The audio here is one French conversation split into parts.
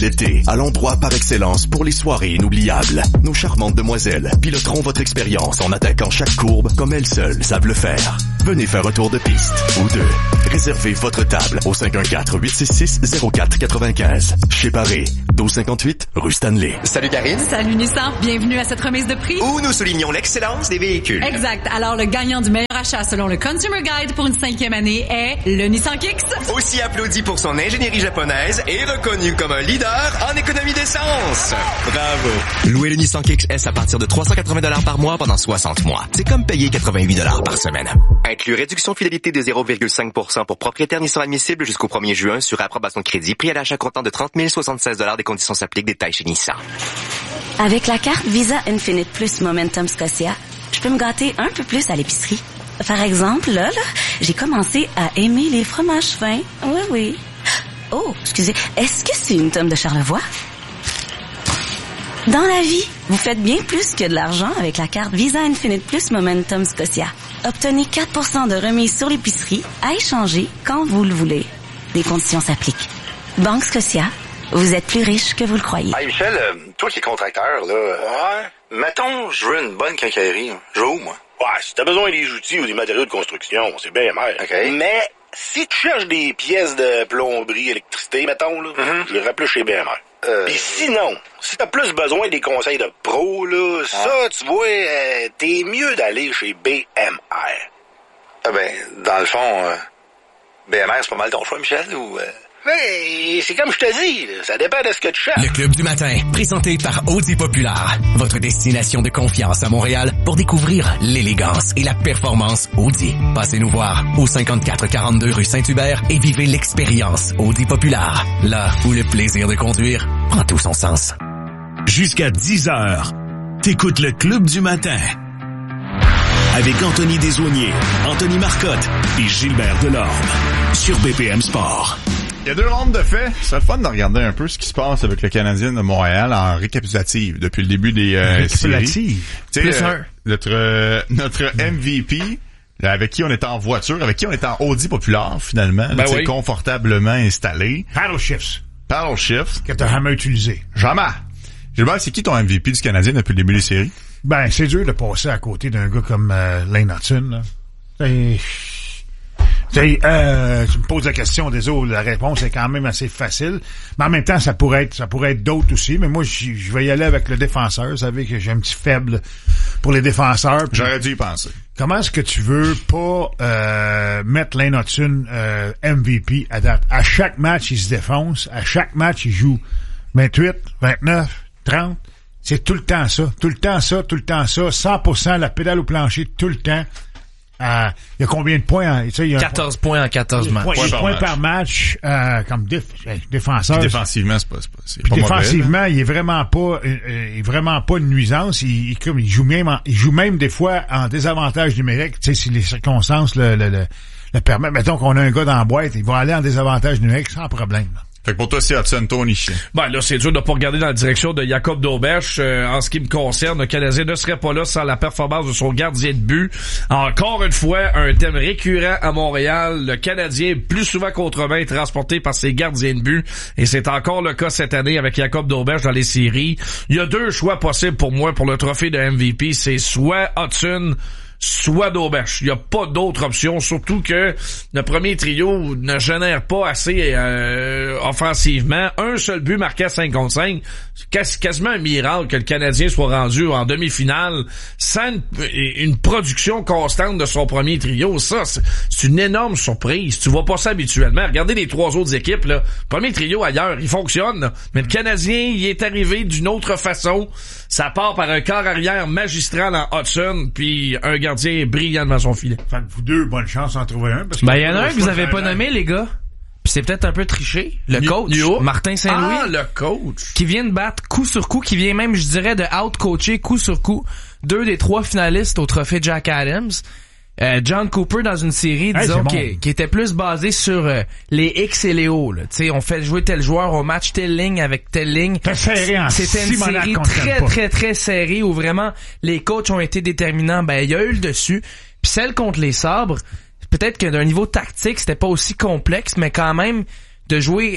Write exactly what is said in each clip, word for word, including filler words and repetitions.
l'été, à l'endroit par excellence pour les soirées inoubliables. Nos charmantes demoiselles piloteront votre expérience en attaquant chaque courbe comme elles seules savent le faire. Venez faire un tour de piste ou deux. Réservez votre table au cinq un quatre, huit six six, zéro quatre neuf cinq. Chez Paré, douze cinquante-huit, rue Stanley. Salut Karine. Salut Nissan, bienvenue à cette remise de prix. Où nous soulignons l'excellence des véhicules. Exact. Alors, le gagnant du meilleur achat selon le Consumer Guide pour une cinquième année est le Nissan Kicks. Aussi applaudi pour son ingénierie japonaise et reconnu comme un leader en économie d'essence. Bravo. Louer le Nissan Kicks S à partir de trois cent quatre-vingts dollars par mois pendant soixante mois. C'est comme payer quatre-vingt-huit dollars par semaine. Inclus réduction fidélité de zéro virgule cinq pour cent pour propriétaires Nissan admissible jusqu'au premier juin sur approbation de crédit. Prix à l'achat comptant de trente mille soixante-seize dollars. Des conditions s'appliquent. Détails chez Nissan. Avec la carte Visa Infinite Plus Momentum Scotia, je peux me gâter un peu plus à l'épicerie. Par exemple, là, là, j'ai commencé à aimer les fromages fins. Oui, oui. Oh, excusez, est-ce que c'est une tome de Charlevoix? Dans la vie, vous faites bien plus que de l'argent avec la carte Visa Infinite Plus Momentum Scotia. Obtenez quatre pour cent de remise sur l'épicerie à échanger quand vous le voulez. Les conditions s'appliquent. Banque Scotia, vous êtes plus riche que vous le croyez. Hey Michel, euh, toi qui es contracteur, là, ouais. Mettons, je veux une bonne quincaillerie. Je veux où, moi? Ouais, si t'as besoin des outils ou des matériaux de construction, c'est bien mal. OK. Mais si tu cherches des pièces de plomberie, électricité, mettons, là, mm-hmm. je irais plus chez B M R. Euh... Puis sinon, si t'as plus besoin des conseils de pro, là, ah. ça, tu vois, euh, t'es mieux d'aller chez B M R. Ah ben, dans le fond, euh, B M R, c'est pas mal ton choix, Michel, ou... Euh... Mais c'est comme je te dis, là, ça dépend de ce que tu cherches. Le Club du matin, présenté par Audi Populaire, votre destination de confiance à Montréal pour découvrir l'élégance et la performance Audi. Passez nous voir au cinquante-quatre quarante-deux rue Saint-Hubert et vivez l'expérience Audi Populaire, là où le plaisir de conduire prend tout son sens. Jusqu'à dix heures, t'écoutes le Club du matin. Avec Anthony Desaulniers, Anthony Marcotte et Gilbert Delorme sur B P M Sport. Il y a deux rondes de faits. C'est le fun de regarder un peu ce qui se passe avec le Canadien de Montréal en récapitulative depuis le début des euh, séries. Plus euh, un. Notre, euh, notre M V P, là, avec qui on était en voiture, avec qui on était en Audi Populaire, finalement. Ben oui. Confortablement installé. Paddle Shifts. Paddle Shifts. Que t'as jamais utilisé. Jamais. Gilbert, c'est qui ton M V P du Canadien depuis le début des séries? Ben, c'est dur de passer à côté d'un gars comme euh, Lane Hutson, là. C'est... T'sais, euh, tu me poses la question, désolé, la réponse est quand même assez facile. Mais en même temps, ça pourrait être, ça pourrait être d'autres aussi. Mais moi, je vais y aller avec le défenseur. Vous savez que j'ai un petit faible pour les défenseurs. J'aurais dû y penser. Comment est-ce que tu veux pas euh, mettre Lane Hutson euh, M V P à date? À chaque match, il se défonce. À chaque match, il joue vingt-huit, vingt-neuf, trente. C'est tout le temps ça. Tout le temps ça, tout le temps ça. cent pour cent la pédale au plancher, tout le temps. Euh, il y a combien de points? Hein? Il y a quatorze points en quatorze matchs. Points, points, points par, par match, euh, comme déf, défenseur. Puis défensivement, c'est pas, c'est pas, c'est Puis pas défensivement, mauvais, il est vraiment pas, euh, il est vraiment pas une nuisance. Il, il, comme, il joue même, en, il joue même des fois en désavantage numérique. Tu sais, si les circonstances le, le, le, le permettent. Mettons qu'on a un gars dans la boîte, il va aller en désavantage numérique sans problème. Là. Fait que pour toi, c'est Hudson, Tony Chien. Ben là, c'est dur de pas regarder dans la direction de Jacob Dauberge. Euh, en ce qui me concerne, le Canadien ne serait pas là sans la performance de son gardien de but. Encore une fois, un thème récurrent à Montréal. Le Canadien, plus souvent qu'autrement, est transporté par ses gardiens de but. Et c'est encore le cas cette année avec Jacob Dauberge dans les séries. Il y a deux choix possibles pour moi pour le trophée de M V P. C'est soit Hudson, soit Dauberge. Il n'y a pas d'autre option, surtout que le premier trio ne génère pas assez euh, offensivement. Un seul but marqué à cinq contre cinq. C'est quasiment un miracle que le Canadien soit rendu en demi-finale sans une, une production constante de son premier trio. Ça, c'est, c'est une énorme surprise. Tu vois pas ça habituellement. Regardez les trois autres équipes, là. Premier trio ailleurs, il fonctionne, là. Mais le Canadien, il est arrivé d'une autre façon. Ça part par un quart arrière magistral en Hudson, puis un gardien brillant devant son filet. Fait que vous deux, bonne chance d'en trouver un. Parce que ben, il y en a un que vous avez pas nommé, les gars. Puis c'est peut-être un peu triché. Le New, coach, New Martin Saint-Louis. Ah, le coach. Qui vient de battre coup sur coup, qui vient même, je dirais, de out-coacher coup sur coup deux des trois finalistes au trophée Jack Adams. Euh, John Cooper dans une série, disons, hey, bon. qui, qui était plus basée sur euh, les X et les O. Tu sais, on fait jouer tel joueur au match telle ligne avec telle ligne. Serré en C'était une série très, très, très serrée où vraiment les coachs ont été déterminants. Ben, il y a eu le dessus. Puis celle contre les Sabres, peut-être que d'un niveau tactique, c'était pas aussi complexe, mais quand même, de jouer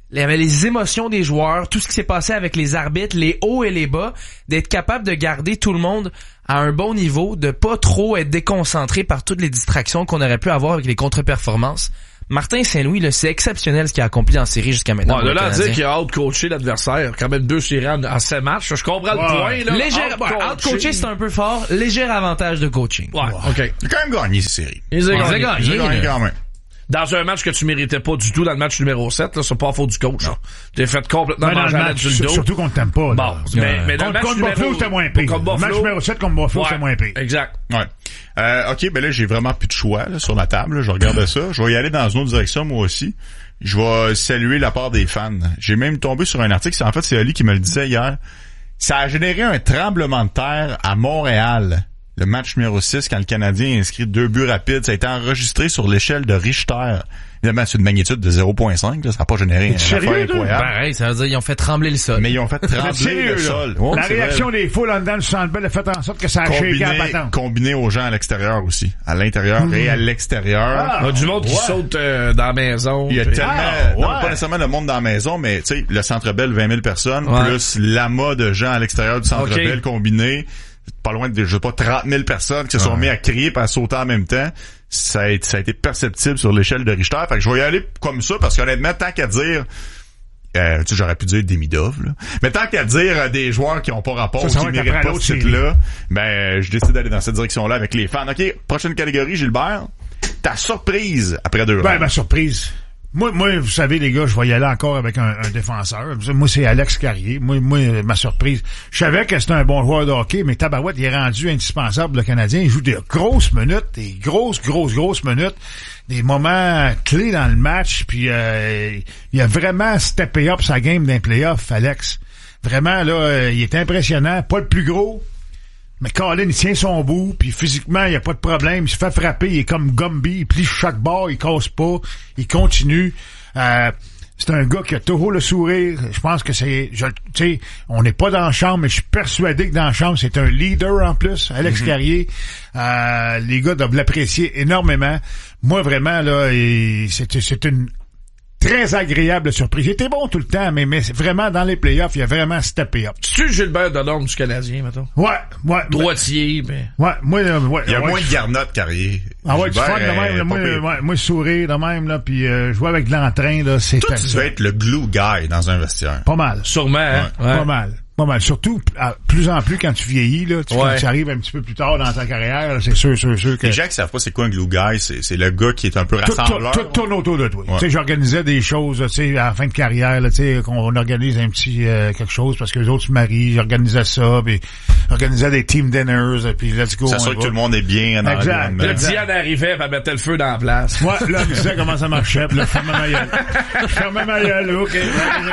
il y avait les émotions des joueurs, tout ce qui s'est passé avec les arbitres, les hauts et les bas, d'être capable de garder tout le monde à un bon niveau, de pas trop être déconcentré par toutes les distractions qu'on aurait pu avoir avec les contre-performances. Martin Saint-Louis, là, c'est exceptionnel ce qu'il a accompli en série jusqu'à maintenant. Bon, de là à dire qu'il a out-coaché l'adversaire, quand même deux séries en, en sept matchs, je comprends ouais. le point, là. Léger, out-coaché, c'est un peu fort. Léger avantage de coaching. Ouais, wow. OK. Il a quand même gagné ces séries. Il a gagné. gagné. Il a gagné quand même. Dans un match que tu méritais pas du tout, dans le match numéro sept, là, c'est pas à faute du coach. T'es fait complètement manger à la sur le dos. Surtout qu'on t'aime pas, là. Bon, mais, mais dans contre, le match contre numéro... Buffalo, c'était moins pire. Contre le match numéro sept contre Buffalo, ouais, c'était moins pire. Exact. Ouais. Euh, OK, ben là, j'ai vraiment plus de choix, là, sur la table, là. Je regarde ça. Je vais y aller dans une autre direction, moi aussi. Je vais saluer la part des fans. J'ai même tombé sur un article, en fait, c'est Ali qui me le disait hier. Ça a généré un tremblement de terre à Montréal. Le match numéro six, quand le Canadien a inscrit deux buts rapides, ça a été enregistré sur l'échelle de Richter. Évidemment, c'est une magnitude de zéro virgule cinq, là, ça n'a pas généré un affaire incroyable. Pareil, ça veut dire qu'ils ont fait trembler le sol. Mais ils ont fait trembler sérieux, le sol. Ouais, la réaction vrai. Des foules en dedans du Centre Bell a fait en sorte que ça a shaké à la patente. Combiné aux gens à l'extérieur aussi. À l'intérieur mmh. et à l'extérieur. Ah, il y a du monde ouais. qui saute euh, dans la maison. Il y a puis... tellement... Ah, ouais. Non, pas nécessairement le monde dans la maison, mais tu sais, le Centre Bell, vingt mille personnes, ouais. plus l'amas de gens à l'extérieur du Centre okay. Bell combiné. Pas loin de, je sais pas, trente mille personnes qui se sont ouais. mis à crier et à sauter en même temps. Ça a été, ça a été perceptible sur l'échelle de Richter. Fait que je vais y aller comme ça parce qu'honnêtement, tant qu'à dire, euh, tu sais, j'aurais pu dire Demidov, là. Mais tant qu'à dire euh, des joueurs qui ont pas rapport ça, ou qui méritent pas ce titre-là, ben, je décide d'aller dans cette direction-là avec les fans. OK, prochaine catégorie, Gilbert. Ta surprise après deux ben, rounds. ma surprise. Moi, moi, vous savez, les gars, je vais y aller encore avec un, un défenseur. Moi, c'est Alex Carrier. Moi, moi, ma surprise. Je savais que c'était un bon joueur de hockey, mais Tabarouette, il est rendu indispensable, le Canadien. Il joue des grosses minutes, des grosses, grosses, grosses minutes, des moments clés dans le match. Puis, euh, il a vraiment steppé up sa game d'un playoff, Alex. Vraiment, là, il est impressionnant. Pas le plus gros. Mais Colin, il tient son bout, puis physiquement, il n'y a pas de problème. Il se fait frapper, il est comme Gumby, il plie chaque barre, il casse pas, il continue. Euh, c'est un gars qui a toujours le sourire. Je pense que c'est... Tu sais, on n'est pas dans la chambre, mais je suis persuadé que dans la chambre, c'est un leader en plus, Alex mm-hmm. Carrier. Euh, les gars doivent l'apprécier énormément. Moi, vraiment, là, et c'est, c'est une... très agréable surprise. Il était bon tout le temps, mais, mais vraiment, dans les playoffs, il a vraiment steppé up. Tu Gilbert Delorme du Canadien, mettons? Ouais, ouais. Droitier, mais... Ouais, moi, ouais. Il y a ouais, moins de garnottes, Carrier. Ah ouais, du fun de même, là, moi, ouais, moi, sourire de même, là, puis euh, jouer avec de l'entrain, là, c'est... Toi, tu veux être le glue guy dans un vestiaire. Pas mal. Sûrement, hein? Ouais. Ouais. Pas mal. Pas mal. Surtout, à plus en plus quand tu vieillis, là, tu, ouais. quand tu arrives un petit peu plus tard dans ta carrière, là, c'est sûr, sûr, sûr que... Les gens qui savent pas c'est quoi un glue guy, c'est, c'est le gars qui est un peu rassembleur. Tout, tout, tout tourne autour de toi. Ouais. Tu sais, j'organisais des choses, tu sais, à la fin de carrière, là, tu sais, qu'on organise un petit, euh, quelque chose parce que les autres se marient, j'organisais ça, puis j'organisais des team dinners, puis let's go. C'est sûr que tout le monde est bien dans exact. Là, Diane arrivait, elle mettait le feu dans la place. Ouais, là, tu sais comment ça marchait, puis là, je fermais ma gueule. Je fermais ma gueule, là, OK.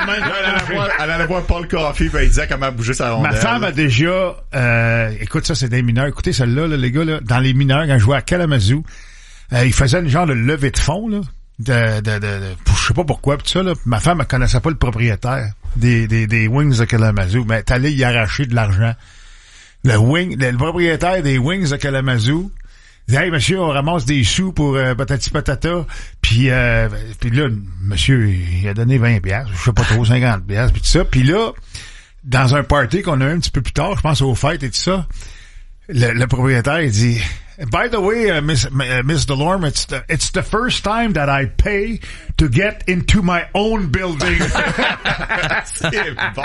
Elle allait voir Paul Coffey, puis il disait comment bouger sa rondelle. Ma femme a déjà, euh, écoute ça, c'est des mineurs. Écoutez celle-là, là, les gars, là, dans les mineurs, quand je jouais à Kalamazoo, euh, ils faisaient une genre de levée de fonds, là, de, de, de, de je sais pas pourquoi, pis tout ça, là. Ma femme, elle connaissait pas le propriétaire des, des, des Wings de Kalamazoo, mais elle allait y arracher de l'argent. Le wing, le, le propriétaire des Wings de Kalamazoo, il dit, hey, monsieur, on ramasse des sous pour euh, patati patata. Puis, euh, puis là, monsieur, il a donné vingt piastres, je sais pas trop, cinquante piastres, puis tout ça. Puis là, dans un party qu'on a eu un petit peu plus tard, je pense aux fêtes et tout ça, le, le propriétaire, il dit, by the way, uh, Miss, uh, Miss Delorme, it's the, it's the first time that I pay to get into my own building. C'est bon.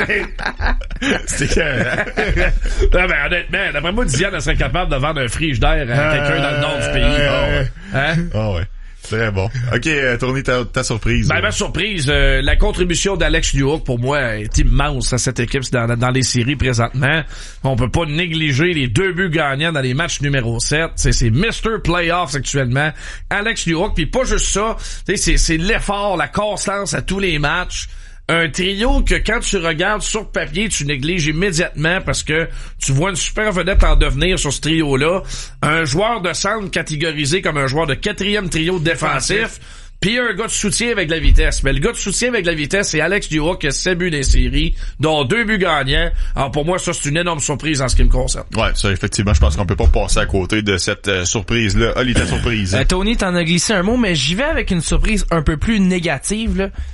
C'est que... Non, mais honnêtement, d'après moi, Diane, elle serait capable de vendre un frigidaire à quelqu'un dans le nord du pays. Euh, oh, ouais. Hein? Oh, ouais. Très bon. OK, euh, Tourné, ta, ta surprise. Ben, ma surprise, euh, la contribution d'Alex Newhook, pour moi, est immense à cette équipe dans, dans les séries présentement. On peut pas négliger les deux buts gagnants dans les matchs numéro sept. C'est, c'est mister Playoffs actuellement. Alex Newhook, puis pas juste ça, c'est, c'est l'effort, la constance à tous les matchs. Un trio que quand tu regardes sur papier, tu négliges immédiatement parce que tu vois une super vedette en devenir sur ce trio-là. Un joueur de centre catégorisé comme un joueur de quatrième trio défensif. Puis un gars de soutien avec la vitesse. Mais le gars de soutien avec la vitesse, c'est Alex Newhook qui a sept buts des séries, dont deux buts gagnants. Alors pour moi, ça, c'est une énorme surprise en ce qui me concerne. Ouais, ça, effectivement, je pense qu'on peut pas passer à côté de cette euh, surprise-là. Oli, ta surprise. Euh, Tony, t'en as glissé un mot, mais j'y vais avec une surprise un peu plus négative, là.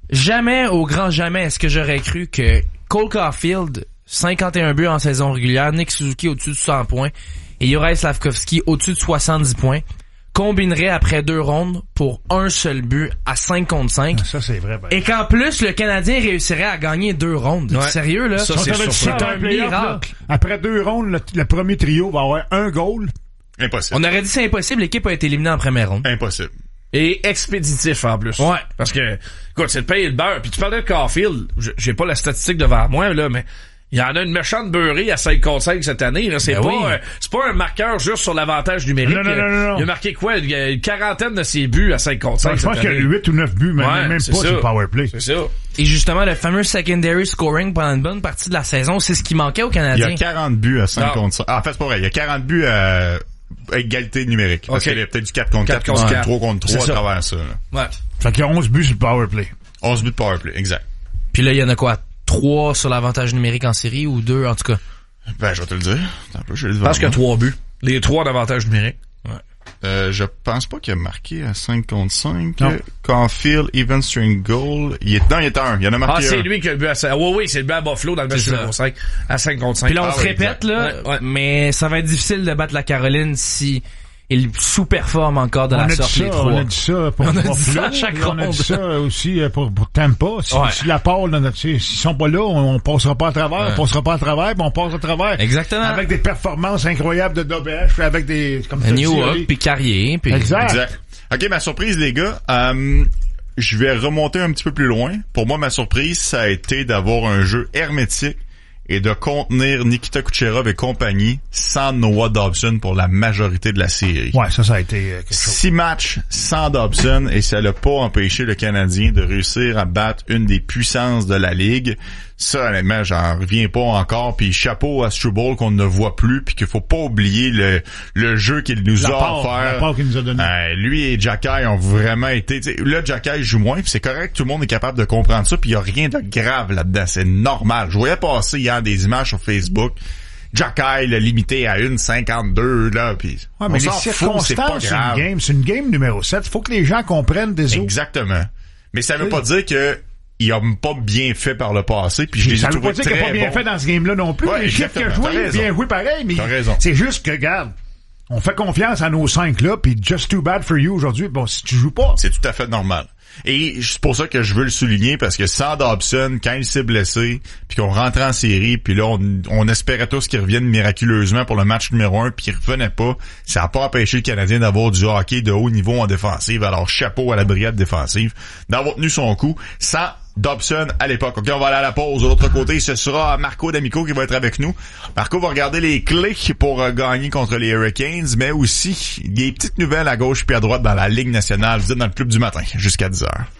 Jamais, au grand jamais, est-ce que j'aurais cru que Cole Caulfield, cinquante et un buts en saison régulière, Nick Suzuki au-dessus de cent points et Juraj Slafkovský au-dessus de soixante-dix points, combinerait après deux rondes pour un seul but à cinq contre cinq. Ça, c'est vrai. Ben. Et qu'en plus, le Canadien réussirait à gagner deux rondes. Ouais. Sérieux, là? Ça, c'est, c'est, c'est un miracle. Après deux rondes, le, le premier trio va avoir un goal. Impossible. On aurait dit c'est impossible, l'équipe a été éliminée en première ronde. Impossible. Et expéditif en plus. Ouais. Parce que, écoute, c'est de payer le beurre. Puis tu parlais de Caulfield, j'ai pas la statistique devant moi, là, mais il y en a une méchante beurrée à cinq contre cinq cette année. Là. C'est ben pas oui. euh, c'est pas un marqueur juste sur l'avantage numérique. Non, non, non, non, non. Il a marqué quoi? Il y a une quarantaine de ses buts à cinq contre cinq Ben, je pense cette qu'il y a année. huit ou neuf buts, mais Ouais, même c'est pas ça. sur le powerplay. C'est ça. Et justement, le fameux secondary scoring pendant une bonne partie de la saison, c'est ce qui manquait aux Il y Canadiens. a quarante buts à cinq Non. contre cinq. Ah, en fait, c'est pas vrai. Il y a quarante buts à, à égalité numérique. Parce Okay. qu'il y a peut-être du quatre contre quatre, quatre contre du quatre. trois contre trois à C'est ça. travers ça. Là. Ouais. Fait qu'il y a onze buts sur le powerplay. onze buts de powerplay, exact. Puis là, il y en a quoi? Trois sur l'avantage numérique en série ou deux, en tout cas? Ben, je vais te le dire. Attends un peu, je vais le Je dire. pense qu'il y a trois buts. Les trois d'avantage numérique. Ouais. Euh, je pense pas qu'il a marqué à cinq contre cinq. Non. Caulfield, even string goal. Il est, non, il est à un. Il en a marqué Ah, c'est un. lui qui a le but à cinq. Oui, oui, c'est le but à Buffalo dans le match C'est ça. numéro cinq. À cinq contre cinq. Puis là, on Ah se oui, répète, exact. là, Ouais, ouais. mais ça va être difficile de battre la Caroline si il sous-performe encore de On la a dit sorte ça, les on trois. a dit ça pour On a dit Buffalo, ça à chaque puis on a ronde. dit ça aussi euh, pour, pour Tampa. Si, Ouais. si la part, là, tu sais, s'ils sont pas là, on, on passera pas à travers, Ouais. on passera pas à travers, puis on passe à travers. Exactement. Avec des performances incroyables de Dobesh, avec des, comme tu New dis, York, Ali. puis Carrier, puis... Exact. Exact. OK, ma surprise, les gars. Euh, je vais remonter un petit peu plus loin. Pour moi, ma surprise, ça a été d'avoir un jeu hermétique et de contenir Nikita Kucherov et compagnie sans Noah Dobson pour la majorité de la série. Ouais, ça, ça a été euh, quelque chose. Six matchs sans Dobson et ça l'a pas empêché le Canadien de réussir à battre une des puissances de la Ligue. Ça, honnêtement, j'en reviens pas encore. Puis chapeau à Struble qu'on ne voit plus puis qu'il faut pas oublier le, le jeu qu'il nous La a part, offert. la part qu'il nous a donné. Euh, lui et Jacky ont vraiment été... t'sais, là, Jacky joue moins, puis c'est correct, tout le monde est capable de comprendre ça, puis il y a rien de grave là-dedans, c'est normal. Je voyais passer hier des images sur Facebook, Jacky l'a limité à une cinquante-deux, là, puis Ouais, on mais les s'en fout, c'est pas circonstances, c'est une grave. game, c'est une game numéro sept. Faut que les gens comprennent des autres. Exactement. Mais ça veut pas dire que il a pas bien fait par le passé, puis je les ai Ça veut trouvés pas dire qu'il a très pas bien bons. fait dans ce game-là non plus. Ouais, L'équipe qui a exactement. joué, T'as il a raison. bien joué pareil, mais T'as raison. c'est juste que, regarde, on fait confiance à nos cinq là, puis just too bad for you aujourd'hui. Bon, si tu joues pas, C'est tout à fait normal. Et c'est pour ça que je veux le souligner, parce que sans Dobson, quand il s'est blessé, puis qu'on rentrait en série, puis là, on, on espérait tous qu'il revienne miraculeusement pour le match numéro un, puis il revenait pas, ça n'a pas empêché le Canadien d'avoir du hockey de haut niveau en défensive. Alors, chapeau à la brigade défensive d'avoir tenu son coup sans Dobson à l'époque. OK, on va aller à la pause. De l'autre côté, ce sera Marco D'Amico qui va être avec nous. Marco va regarder les clés pour euh, gagner contre les Hurricanes, mais aussi des petites nouvelles à gauche puis à droite dans la Ligue nationale. Vous êtes dans le club du matin jusqu'à dix heures.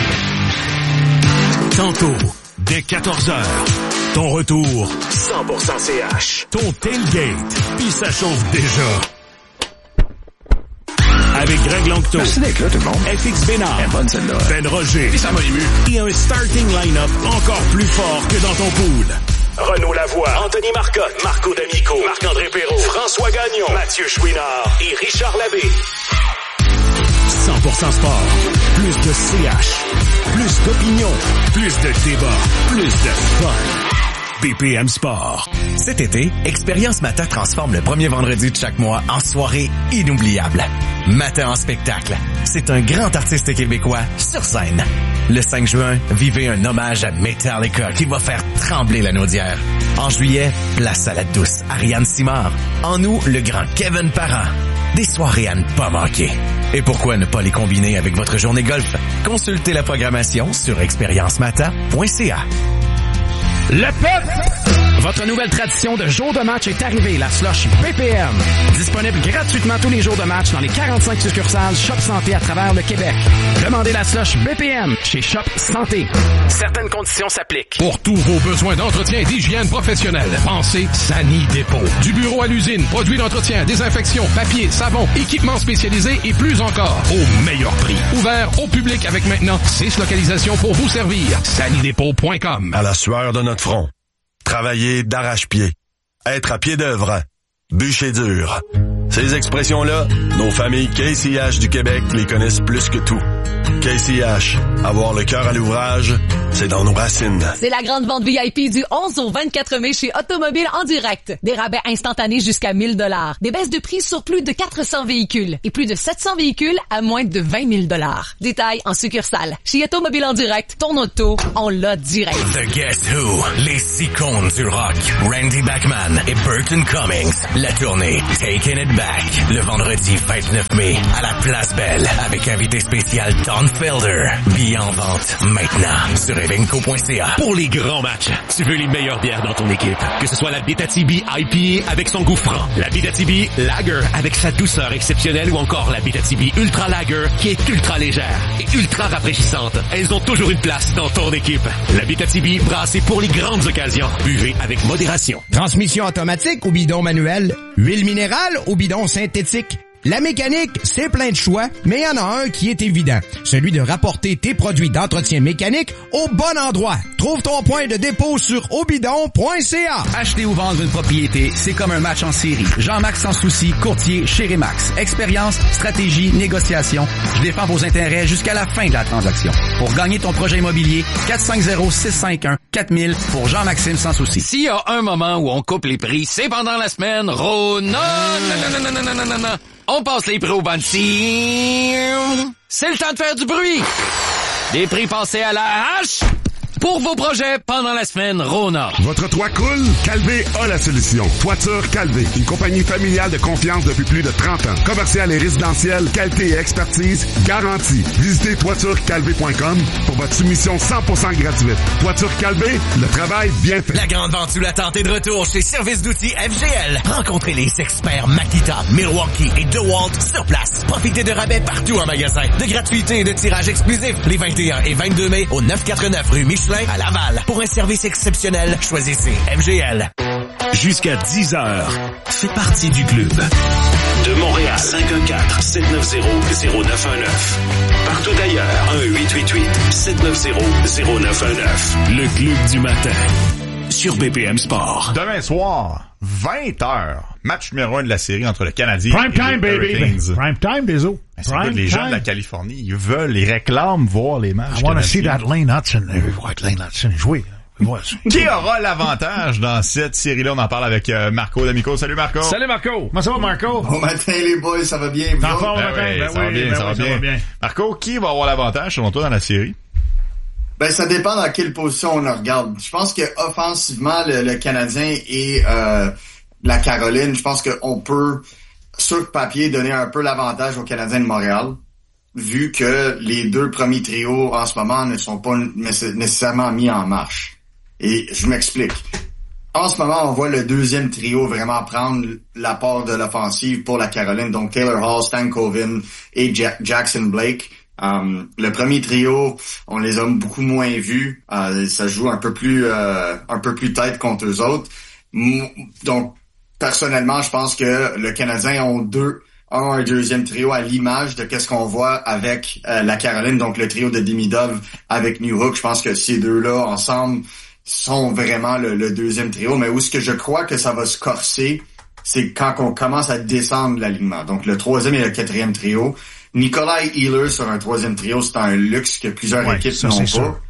Tantôt, dès quatorze heures, ton retour cent pour cent C H. Ton tailgate, puis ça chauffe déjà. Avec Greg Longto, Merci d'être là, tout le monde. F X Bénard, Elle est bonne, celle-là. Ben Roger, Ça m'a ému. et un starting line-up encore plus fort que dans ton pool. Renaud Lavoie, Anthony Marcotte, Marco D'Amico, Marc-André Perrault, François Gagnon, Mathieu Chouinard et Richard Labbé. cent pour cent sport, plus de C H, plus d'opinion, plus de débat, plus de fun. B P M Sport. Cet été, Expérience Matin transforme le premier vendredi de chaque mois en soirée inoubliable. Matin en spectacle. C'est un grand artiste québécois sur scène. Le cinq juin, vivez un hommage à Metallica qui va faire trembler la naudière. En juillet, place à la douce Ariane Simard. En août, le grand Kevin Parent. Des soirées à ne pas manquer. Et pourquoi ne pas les combiner avec votre journée golf? Consultez la programmation sur expérience mata point c a. Le peuple! Votre nouvelle tradition de jour de match est arrivée, la slush B P M. Disponible gratuitement tous les jours de match dans les quarante-cinq succursales Shop Santé à travers le Québec. Demandez la slush B P M chez Shop Santé. Certaines conditions s'appliquent. Pour tous vos besoins d'entretien et d'hygiène professionnelle, pensez Sani Dépôt. Du bureau à l'usine, produits d'entretien, désinfection, papier, savon, équipements spécialisés et plus encore, au meilleur prix. Ouvert au public avec maintenant six localisations pour vous servir. Sani Dépôt point com. À la sueur de notre front. Travailler d'arrache-pied. Être à pied d'œuvre. Bûcher dur. Ces expressions-là, nos familles K C H du Québec les connaissent plus que tout. K C H, avoir le cœur à l'ouvrage, c'est dans nos racines. C'est la grande vente V I P du onze au vingt-quatre mai chez Automobile en direct. Des rabais instantanés jusqu'à mille dollars. Des baisses de prix sur plus de quatre cents véhicules et plus de sept cents véhicules à moins de vingt mille dollars. Détails en succursale. Chez Automobile en direct, ton auto, on l'a direct. The Guess Who, les icônes du rock, Randy Bachman et Burton Cummings. La tournée Taking It Back, le vendredi vingt-neuf mai à la Place Belle avec invité spécial Don Felder. Billets en vente maintenant sur evenco point c a. Pour les grands matchs, tu veux les meilleures bières dans ton équipe. Que ce soit la Abitabi I P A avec son goût franc, la Abitabi Lager avec sa douceur exceptionnelle ou encore la Abitabi Ultra Lager qui est ultra légère et ultra rafraîchissante. Elles ont toujours une place dans ton équipe. La Abitabi brassée pour les grandes occasions. Buvez avec modération. Transmission automatique ou bidon manuel, huile minérale ou bidon synthétique. La mécanique, c'est plein de choix, mais il y en a un qui est évident. Celui de rapporter tes produits d'entretien mécanique au bon endroit. Trouve ton point de dépôt sur obidon point c a. Acheter ou vendre une propriété, c'est comme un match en série. Jean-Max Sans Souci, courtier chez Remax. Expérience, stratégie, négociation. Je défends vos intérêts jusqu'à la fin de la transaction. Pour gagner ton projet immobilier, quatre cinq zéro, six cinq un, quatre mille pour Jean-Maxime Sans Souci. S'il y a un moment où on coupe les prix, c'est pendant la semaine Rona. Non, non, non, non, non, non, non. On passe les prix au banci. C'est le temps de faire du bruit. Des prix passés à la hache pour vos projets pendant la semaine Rona. Votre toit coule? Calvé a la solution. Toiture Calvé, une compagnie familiale de confiance depuis plus de trente ans. Commercial et résidentiel, qualité et expertise garantie. Visitez toiture calvé point com pour votre soumission cent pour cent gratuite. Toiture Calvé, le travail bien fait. La grande vente sous la tente est de retour chez Service d'outils F G L. Rencontrez les experts Makita, Milwaukee et DeWalt sur place. Profitez de rabais partout en magasin, de gratuité et de tirage exclusif les vingt et un et vingt-deux mai au neuf cent quatre-vingt-neuf rue Michel à Laval. Pour un service exceptionnel, choisissez F G L. Jusqu'à dix heures, fais partie du club. De Montréal, cinq un quatre, sept neuf zéro, zéro neuf un neuf. Partout ailleurs, un huit huit huit, sept neuf zéro, zéro neuf un neuf. Le club du matin. Sur B P M Sport. Demain soir, vingt heures, match numéro un de la série entre le Canadien Prime et time, les baby. Hurricanes. Prime time, Bezo. C'est good, les gens de la Californie, ils veulent, ils réclament voir les matchs. I want to see canadiens. that Lane Hudson. Je vois Lane Hudson jouer. Qui aura l'avantage dans cette série-là? On en parle avec euh, Marco D'Amico. Salut Marco. Salut Marco. Comment ça va, Marco? Bon matin les boys, ça va bien? Vous Ben autres? oui, ben ça, va bien, ben ça, va oui, bien. ça va bien. Marco, qui va avoir l'avantage selon toi dans la série? Ben ça dépend dans quelle position on le regarde. Je pense que offensivement, le, le Canadien et euh, la Caroline, je pense qu'on peut, sur papier, donner un peu l'avantage aux Canadiens de Montréal, vu que les deux premiers trios en ce moment ne sont pas nécessairement mis en marche. Et je m'explique. En ce moment, on voit le deuxième trio vraiment prendre la part de l'offensive pour la Caroline. Donc Taylor Hall, Stan Covin et Ja- Jackson Blake. Um, le premier trio, on les a beaucoup moins vus. Uh, ça joue un peu plus euh, un peu plus tête contre eux autres. Donc, personnellement, je pense que le Canadien ont deux ont un deuxième trio à l'image de qu'est-ce qu'on voit avec euh, la Caroline. Donc, le trio de Demidov avec Newhook. Je pense que ces deux-là, ensemble, sont vraiment le, le deuxième trio. Mais où est-ce que je crois que ça va se corser, c'est quand on commence à descendre l'alignement. Donc, le troisième et le quatrième trio. Nikolai Ehlers sur un troisième trio, c'est un luxe que plusieurs ouais, équipes n'ont pas. Sûr.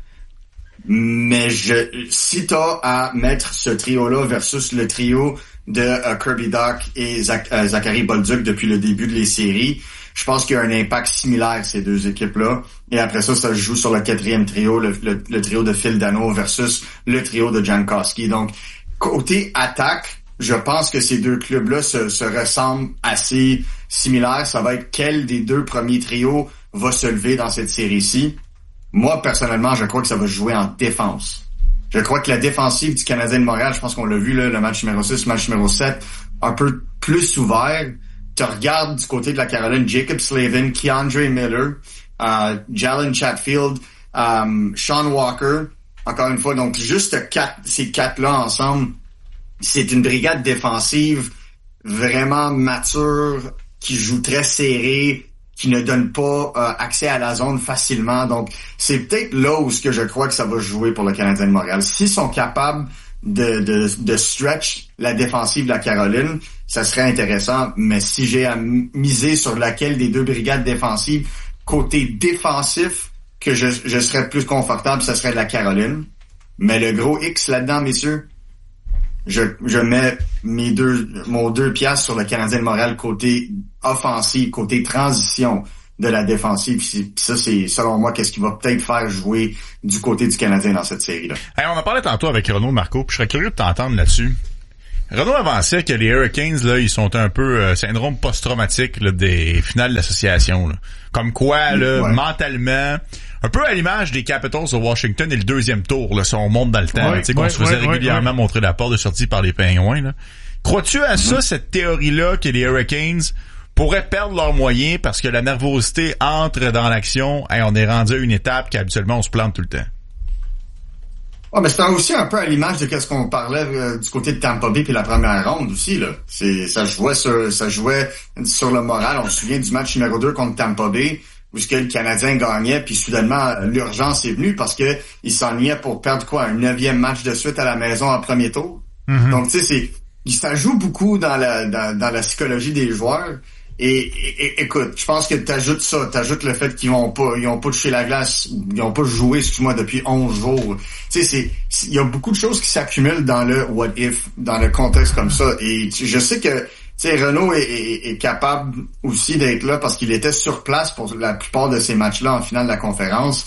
Mais je, si t'as à mettre ce trio-là versus le trio de uh, Kirby Dach et Zach, uh, Zachary Bolduc depuis le début de les séries, je pense qu'il y a un impact similaire ces deux équipes-là. Et après ça, ça se joue sur le quatrième trio, le, le, le trio de Phil Dano versus le trio de Jankowski. Donc, côté attaque, je pense que ces deux clubs-là se, se ressemblent assez similaires. Ça va être quel des deux premiers trios va se lever dans cette série-ci. Moi, personnellement, je crois que ça va jouer en défense. Je crois que la défensive du Canadien de Montréal, je pense qu'on l'a vu, là, le match numéro six, le match numéro sept, un peu plus ouvert. Tu regardes du côté de la Caroline, Jacob Slavin, Keandre Miller, uh, Jalen Chatfield, um, Sean Walker. Encore une fois, donc juste quatre, ces quatre-là ensemble, c'est une brigade défensive vraiment mature, qui joue très serré, qui ne donne pas euh, accès à la zone facilement. Donc, c'est peut-être là où ce que je crois que ça va jouer pour le Canadien de Montréal. S'ils sont capables de, de, de stretch la défensive de la Caroline, ça serait intéressant. Mais si j'ai à miser sur laquelle des deux brigades défensives côté défensif que je, je serais plus confortable, ça serait de la Caroline. Mais le gros X là-dedans, messieurs, je, je mets mes deux, mon deux piastres sur le Canadien de Montréal côté offensif, côté transition de la défensive. Puis ça, c'est, selon moi, qu'est-ce qui va peut-être faire jouer du côté du Canadien dans cette série-là. Hey, on en parlait tantôt avec Renaud, Marco, puis je serais curieux de t'entendre là-dessus. Renaud avançait que les Hurricanes, là, ils sont un peu euh, syndrome post-traumatique là, des finales d'association. Là. Comme quoi, là, ouais. mentalement, un peu à l'image des Capitals de Washington et le deuxième tour, là, si on monte dans le temps, ouais, tu sais, qu'on ouais, se faisait ouais, régulièrement ouais. montrer la porte de sortie par les Pingouins. Là. Crois-tu à mm-hmm. ça, cette théorie-là, que les Hurricanes pourraient perdre leurs moyens parce que la nervosité entre dans l'action et on est rendu à une étape qu'habituellement on se plante tout le temps? Ah, mais c'était aussi un peu à l'image de qu'est-ce qu'on parlait euh, du côté de Tampa Bay puis la première ronde aussi, là. C'est, ça jouait sur, ça jouait sur le moral. On se souvient du match numéro deux contre Tampa Bay, où ce que le Canadien gagnait, puis soudainement, l'urgence est venue parce que il s'enlignait pour perdre quoi, un neuvième match de suite à la maison en premier tour. Mm-hmm. Donc, tu sais, c'est, ça joue beaucoup dans la, dans, dans la psychologie des joueurs. Et, et, écoute, je pense que t'ajoutes ça, t'ajoutes le fait qu'ils vont pas, ils ont pas touché la glace, ils ont pas joué, excuse-moi, depuis onze jours. Tu sais, c'est, il y a beaucoup de choses qui s'accumulent dans le what if, dans le contexte comme ça. Et je sais que, tu sais, Renaud est, est, est capable aussi d'être là parce qu'il était sur place pour la plupart de ces matchs-là en finale de la conférence.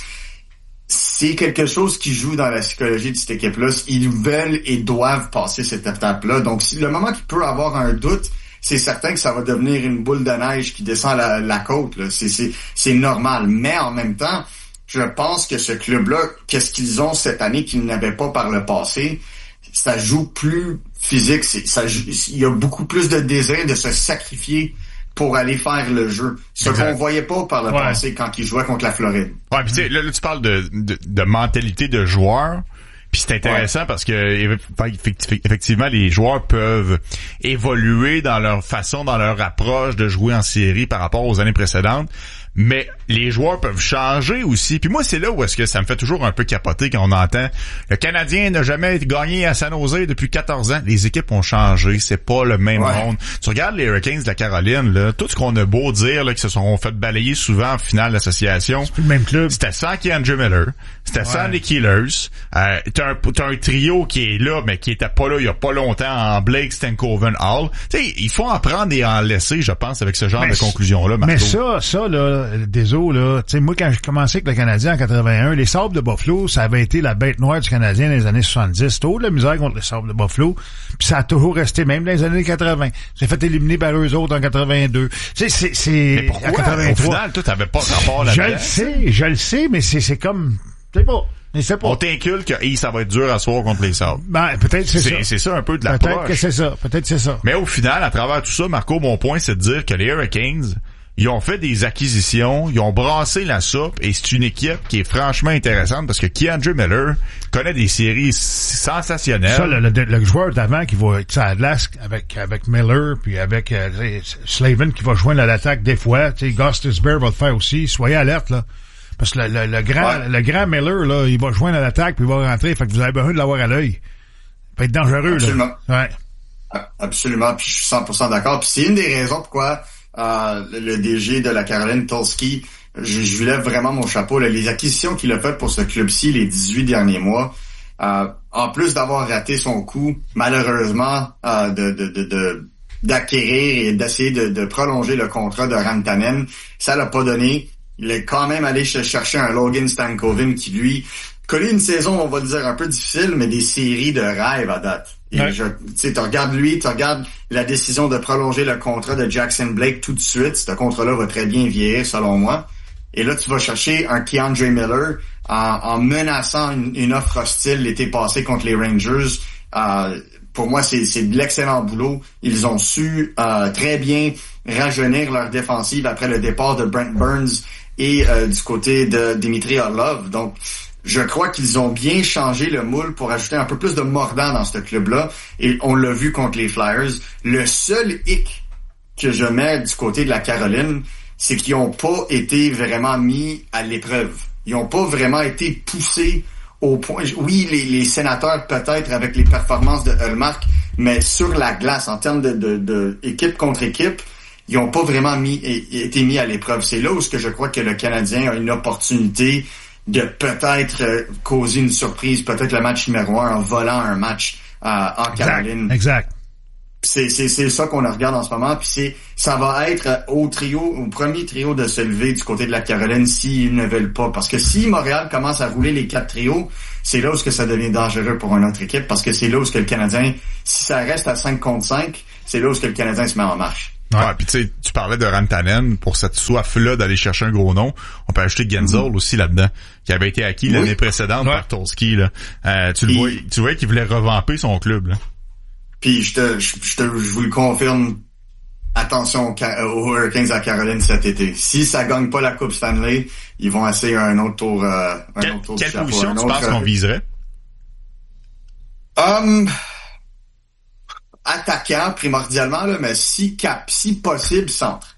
C'est quelque chose qui joue dans la psychologie de cette équipe-là. Ils veulent et doivent passer cette étape-là. Donc, si le moment qu'il peut avoir un doute, c'est certain que ça va devenir une boule de neige qui descend la, la côte. Là. C'est, c'est, c'est normal. Mais en même temps, je pense que ce club-là, qu'est-ce qu'ils ont cette année qu'ils n'avaient pas par le passé, ça joue plus physique. C'est, ça, il y a beaucoup plus de désir de se sacrifier pour aller faire le jeu. Ce exact. Qu'on voyait pas par le ouais. passé quand ils jouaient contre la Floride. Ouais, puis tu sais, là, là, tu parles de, de, de mentalité de joueur. Puis c'est intéressant ouais. parce que effectivement les joueurs peuvent évoluer dans leur façon, dans leur approche de jouer en série par rapport aux années précédentes. Mais les joueurs peuvent changer aussi. Puis moi, c'est là où est-ce que ça me fait toujours un peu capoter quand on entend le Canadien n'a jamais gagné à San Jose depuis quatorze ans. Les équipes ont changé. C'est pas le même ouais. monde. Tu regardes les Hurricanes de la Caroline, là, tout ce qu'on a beau dire, là, qu'ils se sont fait balayer souvent en finale d'association. C'est plus le même club. C'était sans Keandre Miller. C'était ouais. sans Nick Ehlers. Euh, t'as un, t'as un trio qui est là, mais qui était pas là il y a pas longtemps en Blake, Stankoven, Hall. Tu sais, il faut en prendre et en laisser, je pense, avec ce genre mais, de conclusion-là, Marco. Mais ça, ça, là, des eaux, là, tu sais, moi, quand j'ai commencé avec le Canadien en quatre-vingt-un, les Sabres de Buffalo, ça avait été la bête noire du Canadien dans les années soixante-dix. C'était haut de la misère contre les Sabres de Buffalo, puis ça a toujours resté, même dans les années quatre-vingts. J'ai fait éliminer par eux autres en quatre-vingt-deux. Tu sais, c'est, c'est, mais pourquoi? À quatre-vingt-trois. Au final, toi, t'avais pas rapport là-dedans. Je le sais, je le sais, mais c'est, c'est comme, tu sais pas. Pas. On t'inculque que hey, ça va être dur à soir contre les Sabres. Ben, peut-être c'est, c'est ça. C'est ça un peu de l'approche. Peut-être que c'est ça. Peut-être c'est ça. Mais au final, à travers tout ça, Marco, mon point, c'est de dire que les Hurricanes, ils ont fait des acquisitions, ils ont brassé la soupe et c'est une équipe qui est franchement intéressante parce que Keandre Miller connaît des séries sensationnelles. Ça, le, le, le joueur d'avant qui va être à glace avec avec Miller puis avec euh, Slavin qui va joindre à l'attaque des fois, tu sais, Gostisbehere va le faire aussi. Soyez alerte là. Parce que le, le, le grand ouais. le grand Miller, là, il va joindre à l'attaque puis il va rentrer. Fait que vous avez besoin de l'avoir à l'œil. Il peut être dangereux. Absolument. Là. Ouais. Absolument. Puis je suis cent pour cent d'accord. Puis c'est une des raisons pourquoi euh, le D G de la Caroline, Tulski, je, je lui lève vraiment mon chapeau. Là. Les acquisitions qu'il a faites pour ce club-ci les dix-huit derniers mois, euh, en plus d'avoir raté son coup, malheureusement, euh, de, de, de, de d'acquérir et d'essayer de, de prolonger le contrat de Rantanen, ça l'a pas donné. Il est quand même allé chercher un Logan Stankoven qui, lui, connaît une saison, on va le dire, un peu difficile, mais des séries de rêve à date. Et ouais. je, tu sais, tu regardes lui, tu regardes la décision de prolonger le contrat de Jackson Blake tout de suite. Ce contrat-là va très bien vieillir, selon moi. Et là, tu vas chercher un Keandre Miller en, en menaçant une, une offre hostile l'été passé contre les Rangers. Euh, pour moi, c'est, c'est de l'excellent boulot. Ils ont su euh, très bien rajeunir leur défensive après le départ de Brent Burns et euh, du côté de Dimitri Orlov. Donc, je crois qu'ils ont bien changé le moule pour ajouter un peu plus de mordant dans ce club-là. Et on l'a vu contre les Flyers. Le seul hic que je mets du côté de la Caroline, c'est qu'ils n'ont pas été vraiment mis à l'épreuve. Ils n'ont pas vraiment été poussés au point... Oui, les, les sénateurs peut-être avec les performances de Ullmark, mais sur la glace, en termes de, de, de équipe contre équipe, ils ont pas vraiment mis été mis à l'épreuve. C'est là où ce que je crois que le Canadien a une opportunité de peut-être euh, causer une surprise, peut-être le match numéro un en volant un match euh, en Caroline. Exact. exact. C'est, c'est, c'est ça qu'on regarde en ce moment, puis c'est, ça va être au trio, au premier trio de se lever du côté de la Caroline s'ils ne veulent pas. Parce que si Montréal commence à rouler les quatre trios, c'est là où ce que ça devient dangereux pour une autre équipe, parce que c'est là où ce que le Canadien, si ça reste à cinq contre cinq, c'est là où ce que le Canadien se met en marche. Ouais, ouais puis tu sais, tu parlais de Rantanen, pour cette soif-là d'aller chercher un gros nom, on peut ajouter Genzel mm-hmm. aussi là-dedans, qui avait été acquis oui. l'année précédente ouais. par Tolski, là. Euh, tu le vois, tu vois qu'il voulait revamper son club, là. Puis je te, je, je te, je vous le confirme, attention aux, aux Hurricanes à Caroline cet été. Si ça gagne pas la Coupe Stanley, ils vont essayer un autre tour. Euh, un quelle autre tour quelle position tu penses euh, qu'on viserait? Um, attaquant primordialement là, mais si cap, si possible centre.